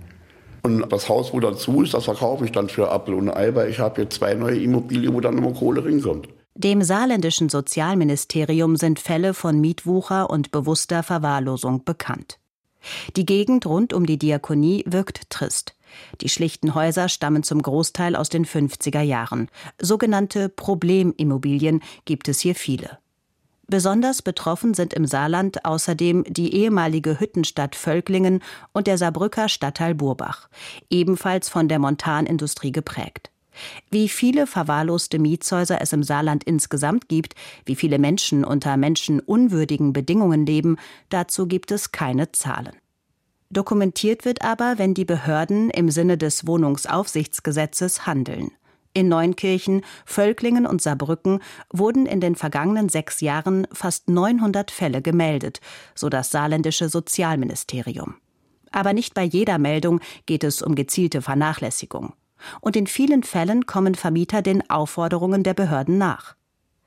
Und das Haus, wo dann zu ist, das verkaufe ich dann für Apfel und Ei, weil ich habe jetzt zwei neue Immobilien, wo dann immer Kohle reinkommt. Dem saarländischen Sozialministerium sind Fälle von Mietwucher und bewusster Verwahrlosung bekannt. Die Gegend rund um die Diakonie wirkt trist. Die schlichten Häuser stammen zum Großteil aus den fünfziger Jahren. Sogenannte Problemimmobilien gibt es hier viele. Besonders betroffen sind im Saarland außerdem die ehemalige Hüttenstadt Völklingen und der Saarbrücker Stadtteil Burbach, ebenfalls von der Montanindustrie geprägt. Wie viele verwahrloste Mietshäuser es im Saarland insgesamt gibt, wie viele Menschen unter menschenunwürdigen Bedingungen leben, dazu gibt es keine Zahlen. Dokumentiert wird aber, wenn die Behörden im Sinne des Wohnungsaufsichtsgesetzes handeln. In Neunkirchen, Völklingen und Saarbrücken wurden in den vergangenen sechs Jahren fast neunhundert Fälle gemeldet, so das saarländische Sozialministerium. Aber nicht bei jeder Meldung geht es um gezielte Vernachlässigung. Und in vielen Fällen kommen Vermieter den Aufforderungen der Behörden nach.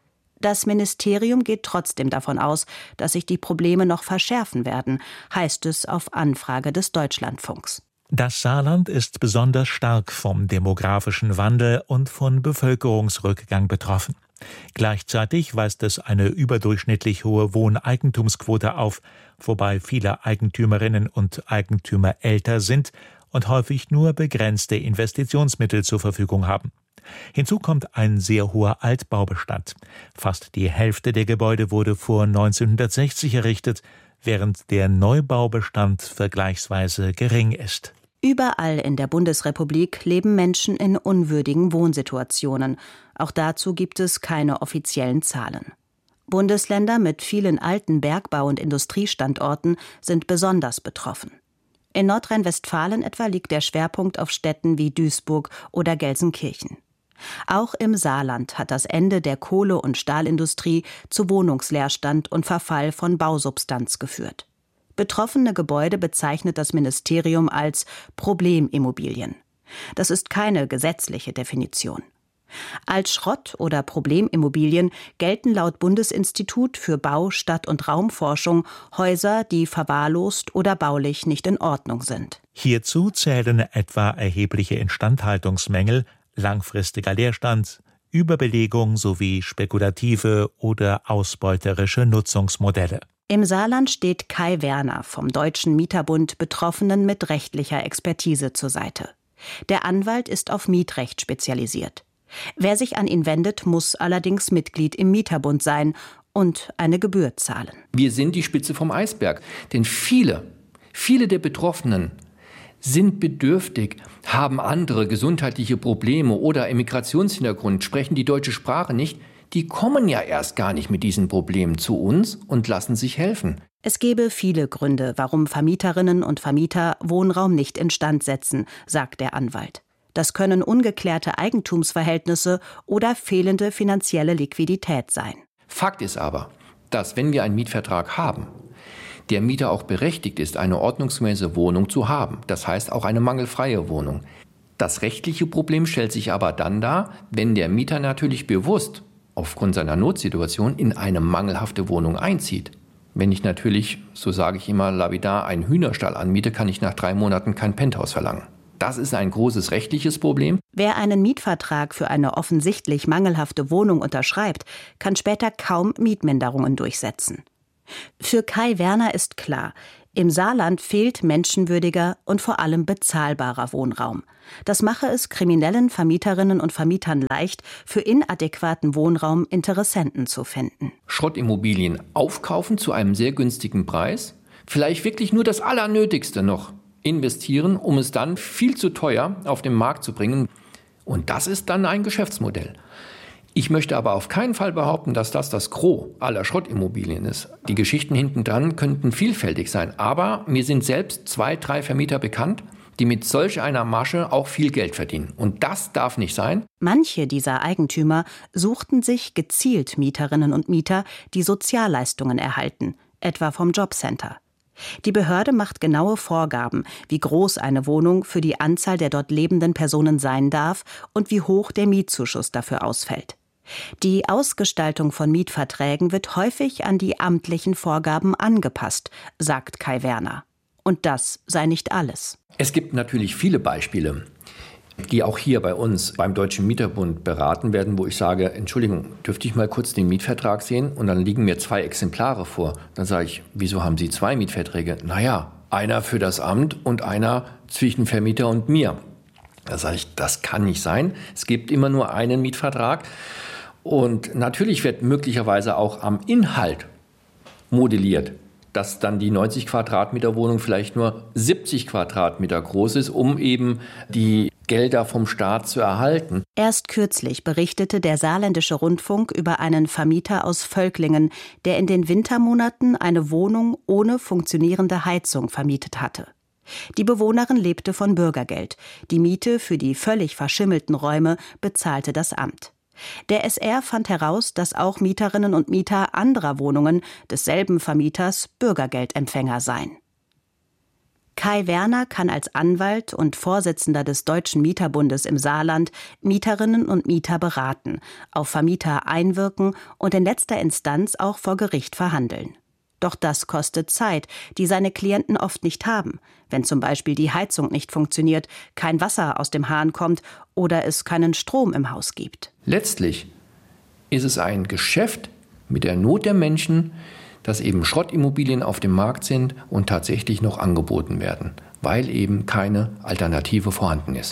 Das Ministerium geht trotzdem davon aus, dass sich die Probleme noch verschärfen werden, heißt es auf Anfrage des Deutschlandfunks. Das Saarland ist besonders stark vom demografischen Wandel und von Bevölkerungsrückgang betroffen. Gleichzeitig weist es eine überdurchschnittlich hohe Wohneigentumsquote auf, wobei viele Eigentümerinnen und Eigentümer älter sind und häufig nur begrenzte Investitionsmittel zur Verfügung haben. Hinzu kommt ein sehr hoher Altbaubestand. Fast die Hälfte der Gebäude wurde vor neunzehnhundertsechzig errichtet, während der Neubaubestand vergleichsweise gering ist. Überall in der Bundesrepublik leben Menschen in unwürdigen Wohnsituationen. Auch dazu gibt es keine offiziellen Zahlen. Bundesländer mit vielen alten Bergbau- und Industriestandorten sind besonders betroffen. In Nordrhein-Westfalen etwa liegt der Schwerpunkt auf Städten wie Duisburg oder Gelsenkirchen. Auch im Saarland hat das Ende der Kohle- und Stahlindustrie zu Wohnungsleerstand und Verfall von Bausubstanz geführt. Betroffene Gebäude bezeichnet das Ministerium als Problemimmobilien. Das ist keine gesetzliche Definition. Als Schrott- oder Problemimmobilien gelten laut Bundesinstitut für Bau-, Stadt- und Raumforschung Häuser, die verwahrlost oder baulich nicht in Ordnung sind. Hierzu zählen etwa erhebliche Instandhaltungsmängel, langfristiger Leerstand, Überbelegung sowie spekulative oder ausbeuterische Nutzungsmodelle. Im Saarland steht Kai Werner vom Deutschen Mieterbund Betroffenen mit rechtlicher Expertise zur Seite. Der Anwalt ist auf Mietrecht spezialisiert. Wer sich an ihn wendet, muss allerdings Mitglied im Mieterbund sein und eine Gebühr zahlen. Wir sind die Spitze vom Eisberg, denn viele, viele der Betroffenen sind bedürftig, haben andere gesundheitliche Probleme oder Immigrationshintergrund, sprechen die deutsche Sprache nicht. Die kommen ja erst gar nicht mit diesen Problemen zu uns und lassen sich helfen. Es gebe viele Gründe, warum Vermieterinnen und Vermieter Wohnraum nicht instand setzen, sagt der Anwalt. Das können ungeklärte Eigentumsverhältnisse oder fehlende finanzielle Liquidität sein. Fakt ist aber, dass wenn wir einen Mietvertrag haben, der Mieter auch berechtigt ist, eine ordnungsgemäße Wohnung zu haben. Das heißt auch eine mangelfreie Wohnung. Das rechtliche Problem stellt sich aber dann dar, wenn der Mieter natürlich bewusst aufgrund seiner Notsituation in eine mangelhafte Wohnung einzieht. Wenn ich natürlich, so sage ich immer lapidar, einen Hühnerstall anmiete, kann ich nach drei Monaten kein Penthouse verlangen. Das ist ein großes rechtliches Problem. Wer einen Mietvertrag für eine offensichtlich mangelhafte Wohnung unterschreibt, kann später kaum Mietminderungen durchsetzen. Für Kai Werner ist klar, im Saarland fehlt menschenwürdiger und vor allem bezahlbarer Wohnraum. Das mache es kriminellen Vermieterinnen und Vermietern leicht, für inadäquaten Wohnraum Interessenten zu finden. Schrottimmobilien aufkaufen zu einem sehr günstigen Preis, vielleicht wirklich nur das Allernötigste noch investieren, um es dann viel zu teuer auf den Markt zu bringen. Und das ist dann ein Geschäftsmodell. Ich möchte aber auf keinen Fall behaupten, dass das das Gros aller Schrottimmobilien ist. Die Geschichten hinten dran könnten vielfältig sein. Aber mir sind selbst zwei, drei Vermieter bekannt, die mit solch einer Masche auch viel Geld verdienen. Und das darf nicht sein. Manche dieser Eigentümer suchten sich gezielt Mieterinnen und Mieter, die Sozialleistungen erhalten, etwa vom Jobcenter. Die Behörde macht genaue Vorgaben, wie groß eine Wohnung für die Anzahl der dort lebenden Personen sein darf und wie hoch der Mietzuschuss dafür ausfällt. Die Ausgestaltung von Mietverträgen wird häufig an die amtlichen Vorgaben angepasst, sagt Kai Werner. Und das sei nicht alles. Es gibt natürlich viele Beispiele, die auch hier bei uns beim Deutschen Mieterbund beraten werden, wo ich sage, Entschuldigung, dürfte ich mal kurz den Mietvertrag sehen? Und dann liegen mir zwei Exemplare vor. Dann sage ich, wieso haben Sie zwei Mietverträge? Naja, einer für das Amt und einer zwischen Vermieter und mir. Da sage ich, das kann nicht sein. Es gibt immer nur einen Mietvertrag. Und natürlich wird möglicherweise auch am Inhalt modelliert, dass dann die neunzig Quadratmeter Wohnung vielleicht nur siebzig Quadratmeter groß ist, um eben die Gelder vom Staat zu erhalten. Erst kürzlich berichtete der Saarländische Rundfunk über einen Vermieter aus Völklingen, der in den Wintermonaten eine Wohnung ohne funktionierende Heizung vermietet hatte. Die Bewohnerin lebte von Bürgergeld. Die Miete für die völlig verschimmelten Räume bezahlte das Amt. Der S R fand heraus, dass auch Mieterinnen und Mieter anderer Wohnungen desselben Vermieters Bürgergeldempfänger seien. Kai Werner kann als Anwalt und Vorsitzender des Deutschen Mieterbundes im Saarland Mieterinnen und Mieter beraten, auf Vermieter einwirken und in letzter Instanz auch vor Gericht verhandeln. Doch das kostet Zeit, die seine Klienten oft nicht haben, wenn zum Beispiel die Heizung nicht funktioniert, kein Wasser aus dem Hahn kommt oder es keinen Strom im Haus gibt. Letztlich ist es ein Geschäft mit der Not der Menschen, dass eben Schrottimmobilien auf dem Markt sind und tatsächlich noch angeboten werden, weil eben keine Alternative vorhanden ist.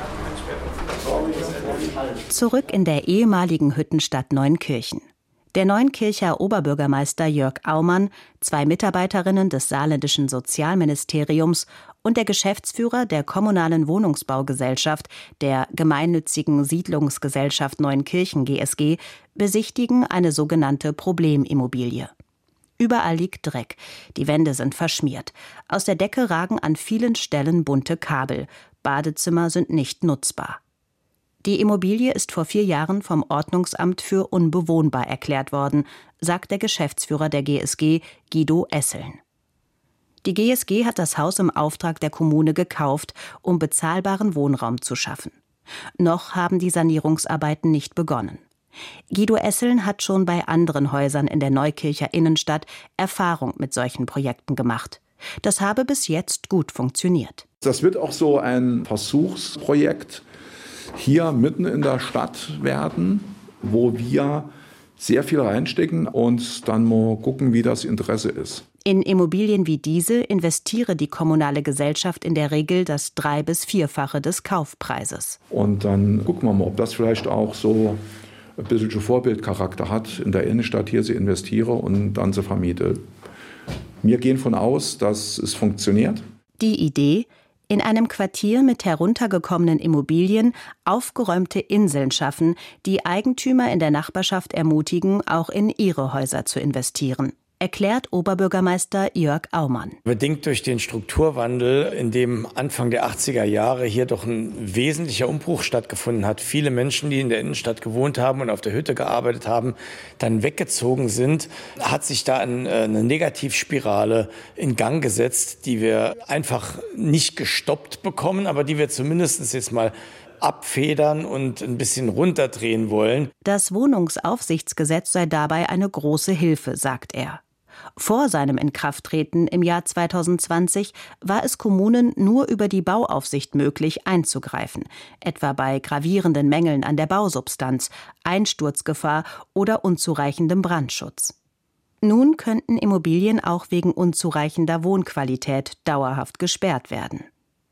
Zurück in der ehemaligen Hüttenstadt Neunkirchen. Der Neunkircher Oberbürgermeister Jörg Aumann, zwei Mitarbeiterinnen des saarländischen Sozialministeriums und der Geschäftsführer der kommunalen Wohnungsbaugesellschaft, der gemeinnützigen Siedlungsgesellschaft Neunkirchen G S G, besichtigen eine sogenannte Problemimmobilie. Überall liegt Dreck, die Wände sind verschmiert. Aus der Decke ragen an vielen Stellen bunte Kabel. Badezimmer sind nicht nutzbar. Die Immobilie ist vor vier Jahren vom Ordnungsamt für unbewohnbar erklärt worden, sagt der Geschäftsführer der G S G, Guido Esseln. Die G S G hat das Haus im Auftrag der Kommune gekauft, um bezahlbaren Wohnraum zu schaffen. Noch haben die Sanierungsarbeiten nicht begonnen. Guido Esseln hat schon bei anderen Häusern in der Neukircher Innenstadt Erfahrung mit solchen Projekten gemacht. Das habe bis jetzt gut funktioniert. Das wird auch so ein Versuchsprojekt. hier mitten in der Stadt werden, wo wir sehr viel reinstecken und dann mal gucken, wie das Interesse ist. In Immobilien wie diese investiere die kommunale Gesellschaft in der Regel das drei- bis vierfache des Kaufpreises. Und dann gucken wir mal, ob das vielleicht auch so ein bisschen Vorbildcharakter hat in der Innenstadt, hier sie investiere und dann sie vermiete. Wir gehen von aus, dass es funktioniert. Die Idee: in einem Quartier mit heruntergekommenen Immobilien aufgeräumte Inseln schaffen, die Eigentümer in der Nachbarschaft ermutigen, auch in ihre Häuser zu investieren, erklärt Oberbürgermeister Jörg Aumann. Bedingt durch den Strukturwandel, in dem Anfang der achtziger Jahre hier doch ein wesentlicher Umbruch stattgefunden hat. Viele Menschen, die in der Innenstadt gewohnt haben und auf der Hütte gearbeitet haben, dann weggezogen sind, hat sich da eine Negativspirale in Gang gesetzt, die wir einfach nicht gestoppt bekommen, aber die wir zumindest jetzt mal abfedern und ein bisschen runterdrehen wollen. Das Wohnungsaufsichtsgesetz sei dabei eine große Hilfe, sagt er. Vor seinem Inkrafttreten im Jahr zweitausendzwanzig war es Kommunen nur über die Bauaufsicht möglich, einzugreifen, etwa bei gravierenden Mängeln an der Bausubstanz, Einsturzgefahr oder unzureichendem Brandschutz. Nun könnten Immobilien auch wegen unzureichender Wohnqualität dauerhaft gesperrt werden.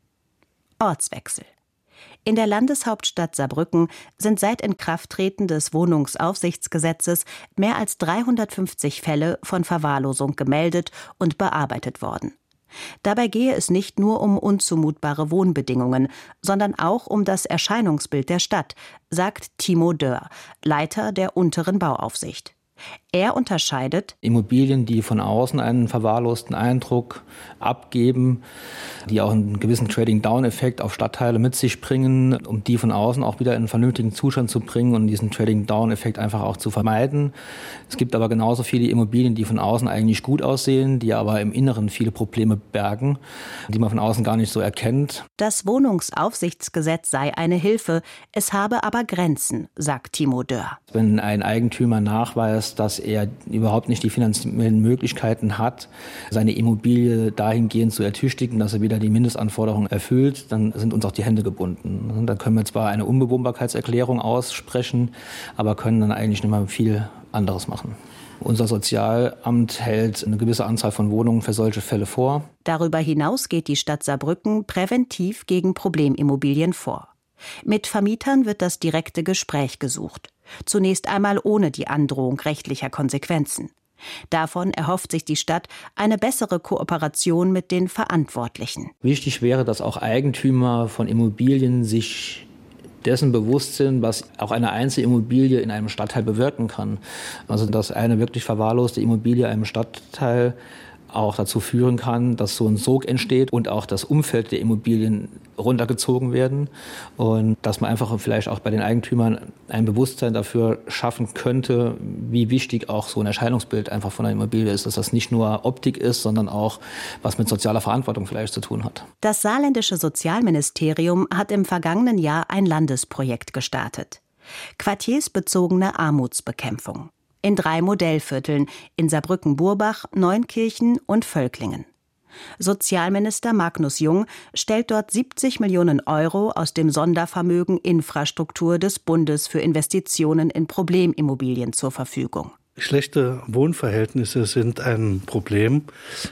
Ortswechsel. In der Landeshauptstadt Saarbrücken sind seit Inkrafttreten des Wohnungsaufsichtsgesetzes mehr als dreihundertfünfzig Fälle von Verwahrlosung gemeldet und bearbeitet worden. Dabei gehe es nicht nur um unzumutbare Wohnbedingungen, sondern auch um das Erscheinungsbild der Stadt, sagt Timo Dörr, Leiter der unteren Bauaufsicht. Er unterscheidet Immobilien, die von außen einen verwahrlosten Eindruck abgeben, die auch einen gewissen Trading-Down-Effekt auf Stadtteile mit sich bringen, um die von außen auch wieder in einen vernünftigen Zustand zu bringen und diesen Trading-Down-Effekt einfach auch zu vermeiden. Es gibt aber genauso viele Immobilien, die von außen eigentlich gut aussehen, die aber im Inneren viele Probleme bergen, die man von außen gar nicht so erkennt. Das Wohnungsaufsichtsgesetz sei eine Hilfe, es habe aber Grenzen, sagt Timo Dörr. Wenn ein Eigentümer nachweist, dass er überhaupt nicht die finanziellen Möglichkeiten hat, seine Immobilie dahingehend zu ertüchtigen, dass er wieder die Mindestanforderungen erfüllt, dann sind uns auch die Hände gebunden. Dann können wir zwar eine Unbewohnbarkeitserklärung aussprechen, aber können dann eigentlich nicht mehr viel anderes machen. Unser Sozialamt hält eine gewisse Anzahl von Wohnungen für solche Fälle vor. Darüber hinaus geht die Stadt Saarbrücken präventiv gegen Problemimmobilien vor. Mit Vermietern wird das direkte Gespräch gesucht. Zunächst einmal ohne die Androhung rechtlicher Konsequenzen. Davon erhofft sich die Stadt eine bessere Kooperation mit den Verantwortlichen. Wichtig wäre, dass auch Eigentümer von Immobilien sich dessen bewusst sind, was auch eine Einzelimmobilie in einem Stadtteil bewirken kann. Also dass eine wirklich verwahrloste Immobilie einem Stadtteil auch dazu führen kann, dass so ein Sog entsteht und auch das Umfeld der Immobilien runtergezogen werden und dass man einfach vielleicht auch bei den Eigentümern ein Bewusstsein dafür schaffen könnte, wie wichtig auch so ein Erscheinungsbild einfach von einer Immobilie ist, dass das nicht nur Optik ist, sondern auch was mit sozialer Verantwortung vielleicht zu tun hat. Das saarländische Sozialministerium hat im vergangenen Jahr ein Landesprojekt gestartet: quartiersbezogene Armutsbekämpfung. In drei Modellvierteln, in Saarbrücken-Burbach, Neunkirchen und Völklingen. Sozialminister Magnus Jung stellt dort siebzig Millionen Euro aus dem Sondervermögen Infrastruktur des Bundes für Investitionen in Problemimmobilien zur Verfügung. Schlechte Wohnverhältnisse sind ein Problem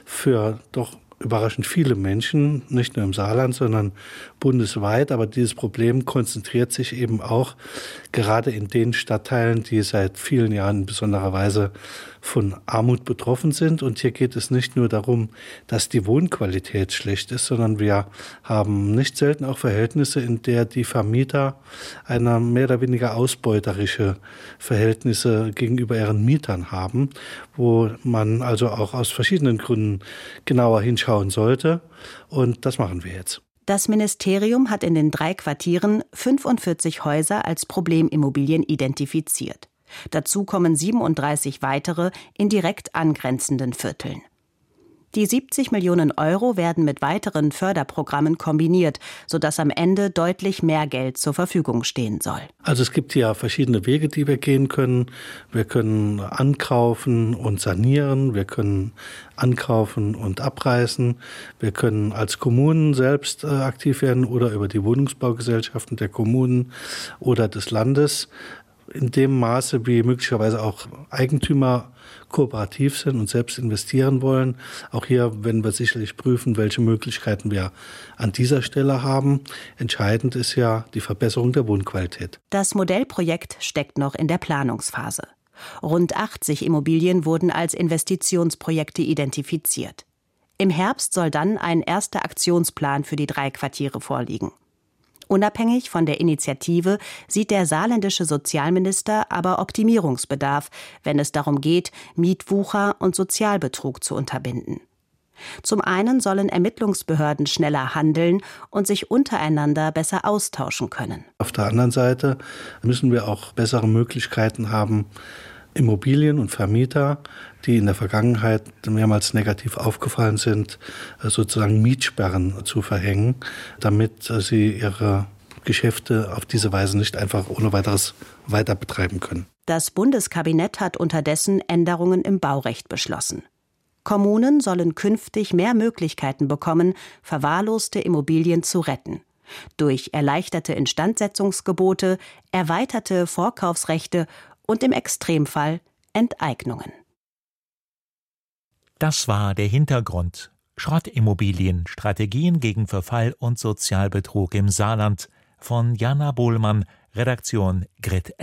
für doch überraschend viele Menschen, nicht nur im Saarland, sondern bundesweit. Aber dieses Problem konzentriert sich eben auch gerade in den Stadtteilen, die seit vielen Jahren in besonderer Weise von Armut betroffen sind. Und hier geht es nicht nur darum, dass die Wohnqualität schlecht ist, sondern wir haben nicht selten auch Verhältnisse, in der die Vermieter eine mehr oder weniger ausbeuterische Verhältnisse gegenüber ihren Mietern haben, wo man also auch aus verschiedenen Gründen genauer hinschauen sollte. Und das machen wir jetzt. Das Ministerium hat in den drei Quartieren fünfundvierzig Häuser als Problemimmobilien identifiziert. Dazu kommen siebenunddreißig weitere in direkt angrenzenden Vierteln. Die siebzig Millionen Euro werden mit weiteren Förderprogrammen kombiniert, sodass am Ende deutlich mehr Geld zur Verfügung stehen soll. Also es gibt ja verschiedene Wege, die wir gehen können. Wir können ankaufen und sanieren, wir können ankaufen und abreißen, wir können als Kommunen selbst äh, aktiv werden oder über die Wohnungsbaugesellschaften der Kommunen oder des Landes. In dem Maße, wie möglicherweise auch Eigentümer kooperativ sind und selbst investieren wollen. Auch hier werden wir sicherlich prüfen, welche Möglichkeiten wir an dieser Stelle haben. Entscheidend ist ja die Verbesserung der Wohnqualität. Das Modellprojekt steckt noch in der Planungsphase. Rund achtzig Immobilien wurden als Investitionsprojekte identifiziert. Im Herbst soll dann ein erster Aktionsplan für die drei Quartiere vorliegen. Unabhängig von der Initiative sieht der saarländische Sozialminister aber Optimierungsbedarf, wenn es darum geht, Mietwucher und Sozialbetrug zu unterbinden. Zum einen sollen Ermittlungsbehörden schneller handeln und sich untereinander besser austauschen können. Auf der anderen Seite müssen wir auch bessere Möglichkeiten haben, Immobilien und Vermieter, die in der Vergangenheit mehrmals negativ aufgefallen sind, sozusagen Mietsperren zu verhängen, damit sie ihre Geschäfte auf diese Weise nicht einfach ohne weiteres weiter betreiben können. Das Bundeskabinett hat unterdessen Änderungen im Baurecht beschlossen. Kommunen sollen künftig mehr Möglichkeiten bekommen, verwahrloste Immobilien zu retten. Durch erleichterte Instandsetzungsgebote, erweiterte Vorkaufsrechte und im Extremfall Enteignungen. Das war der Hintergrund. Schrottimmobilien, Strategien gegen Verfall und Sozialbetrug im Saarland von Jana Bohlmann, Redaktion Grit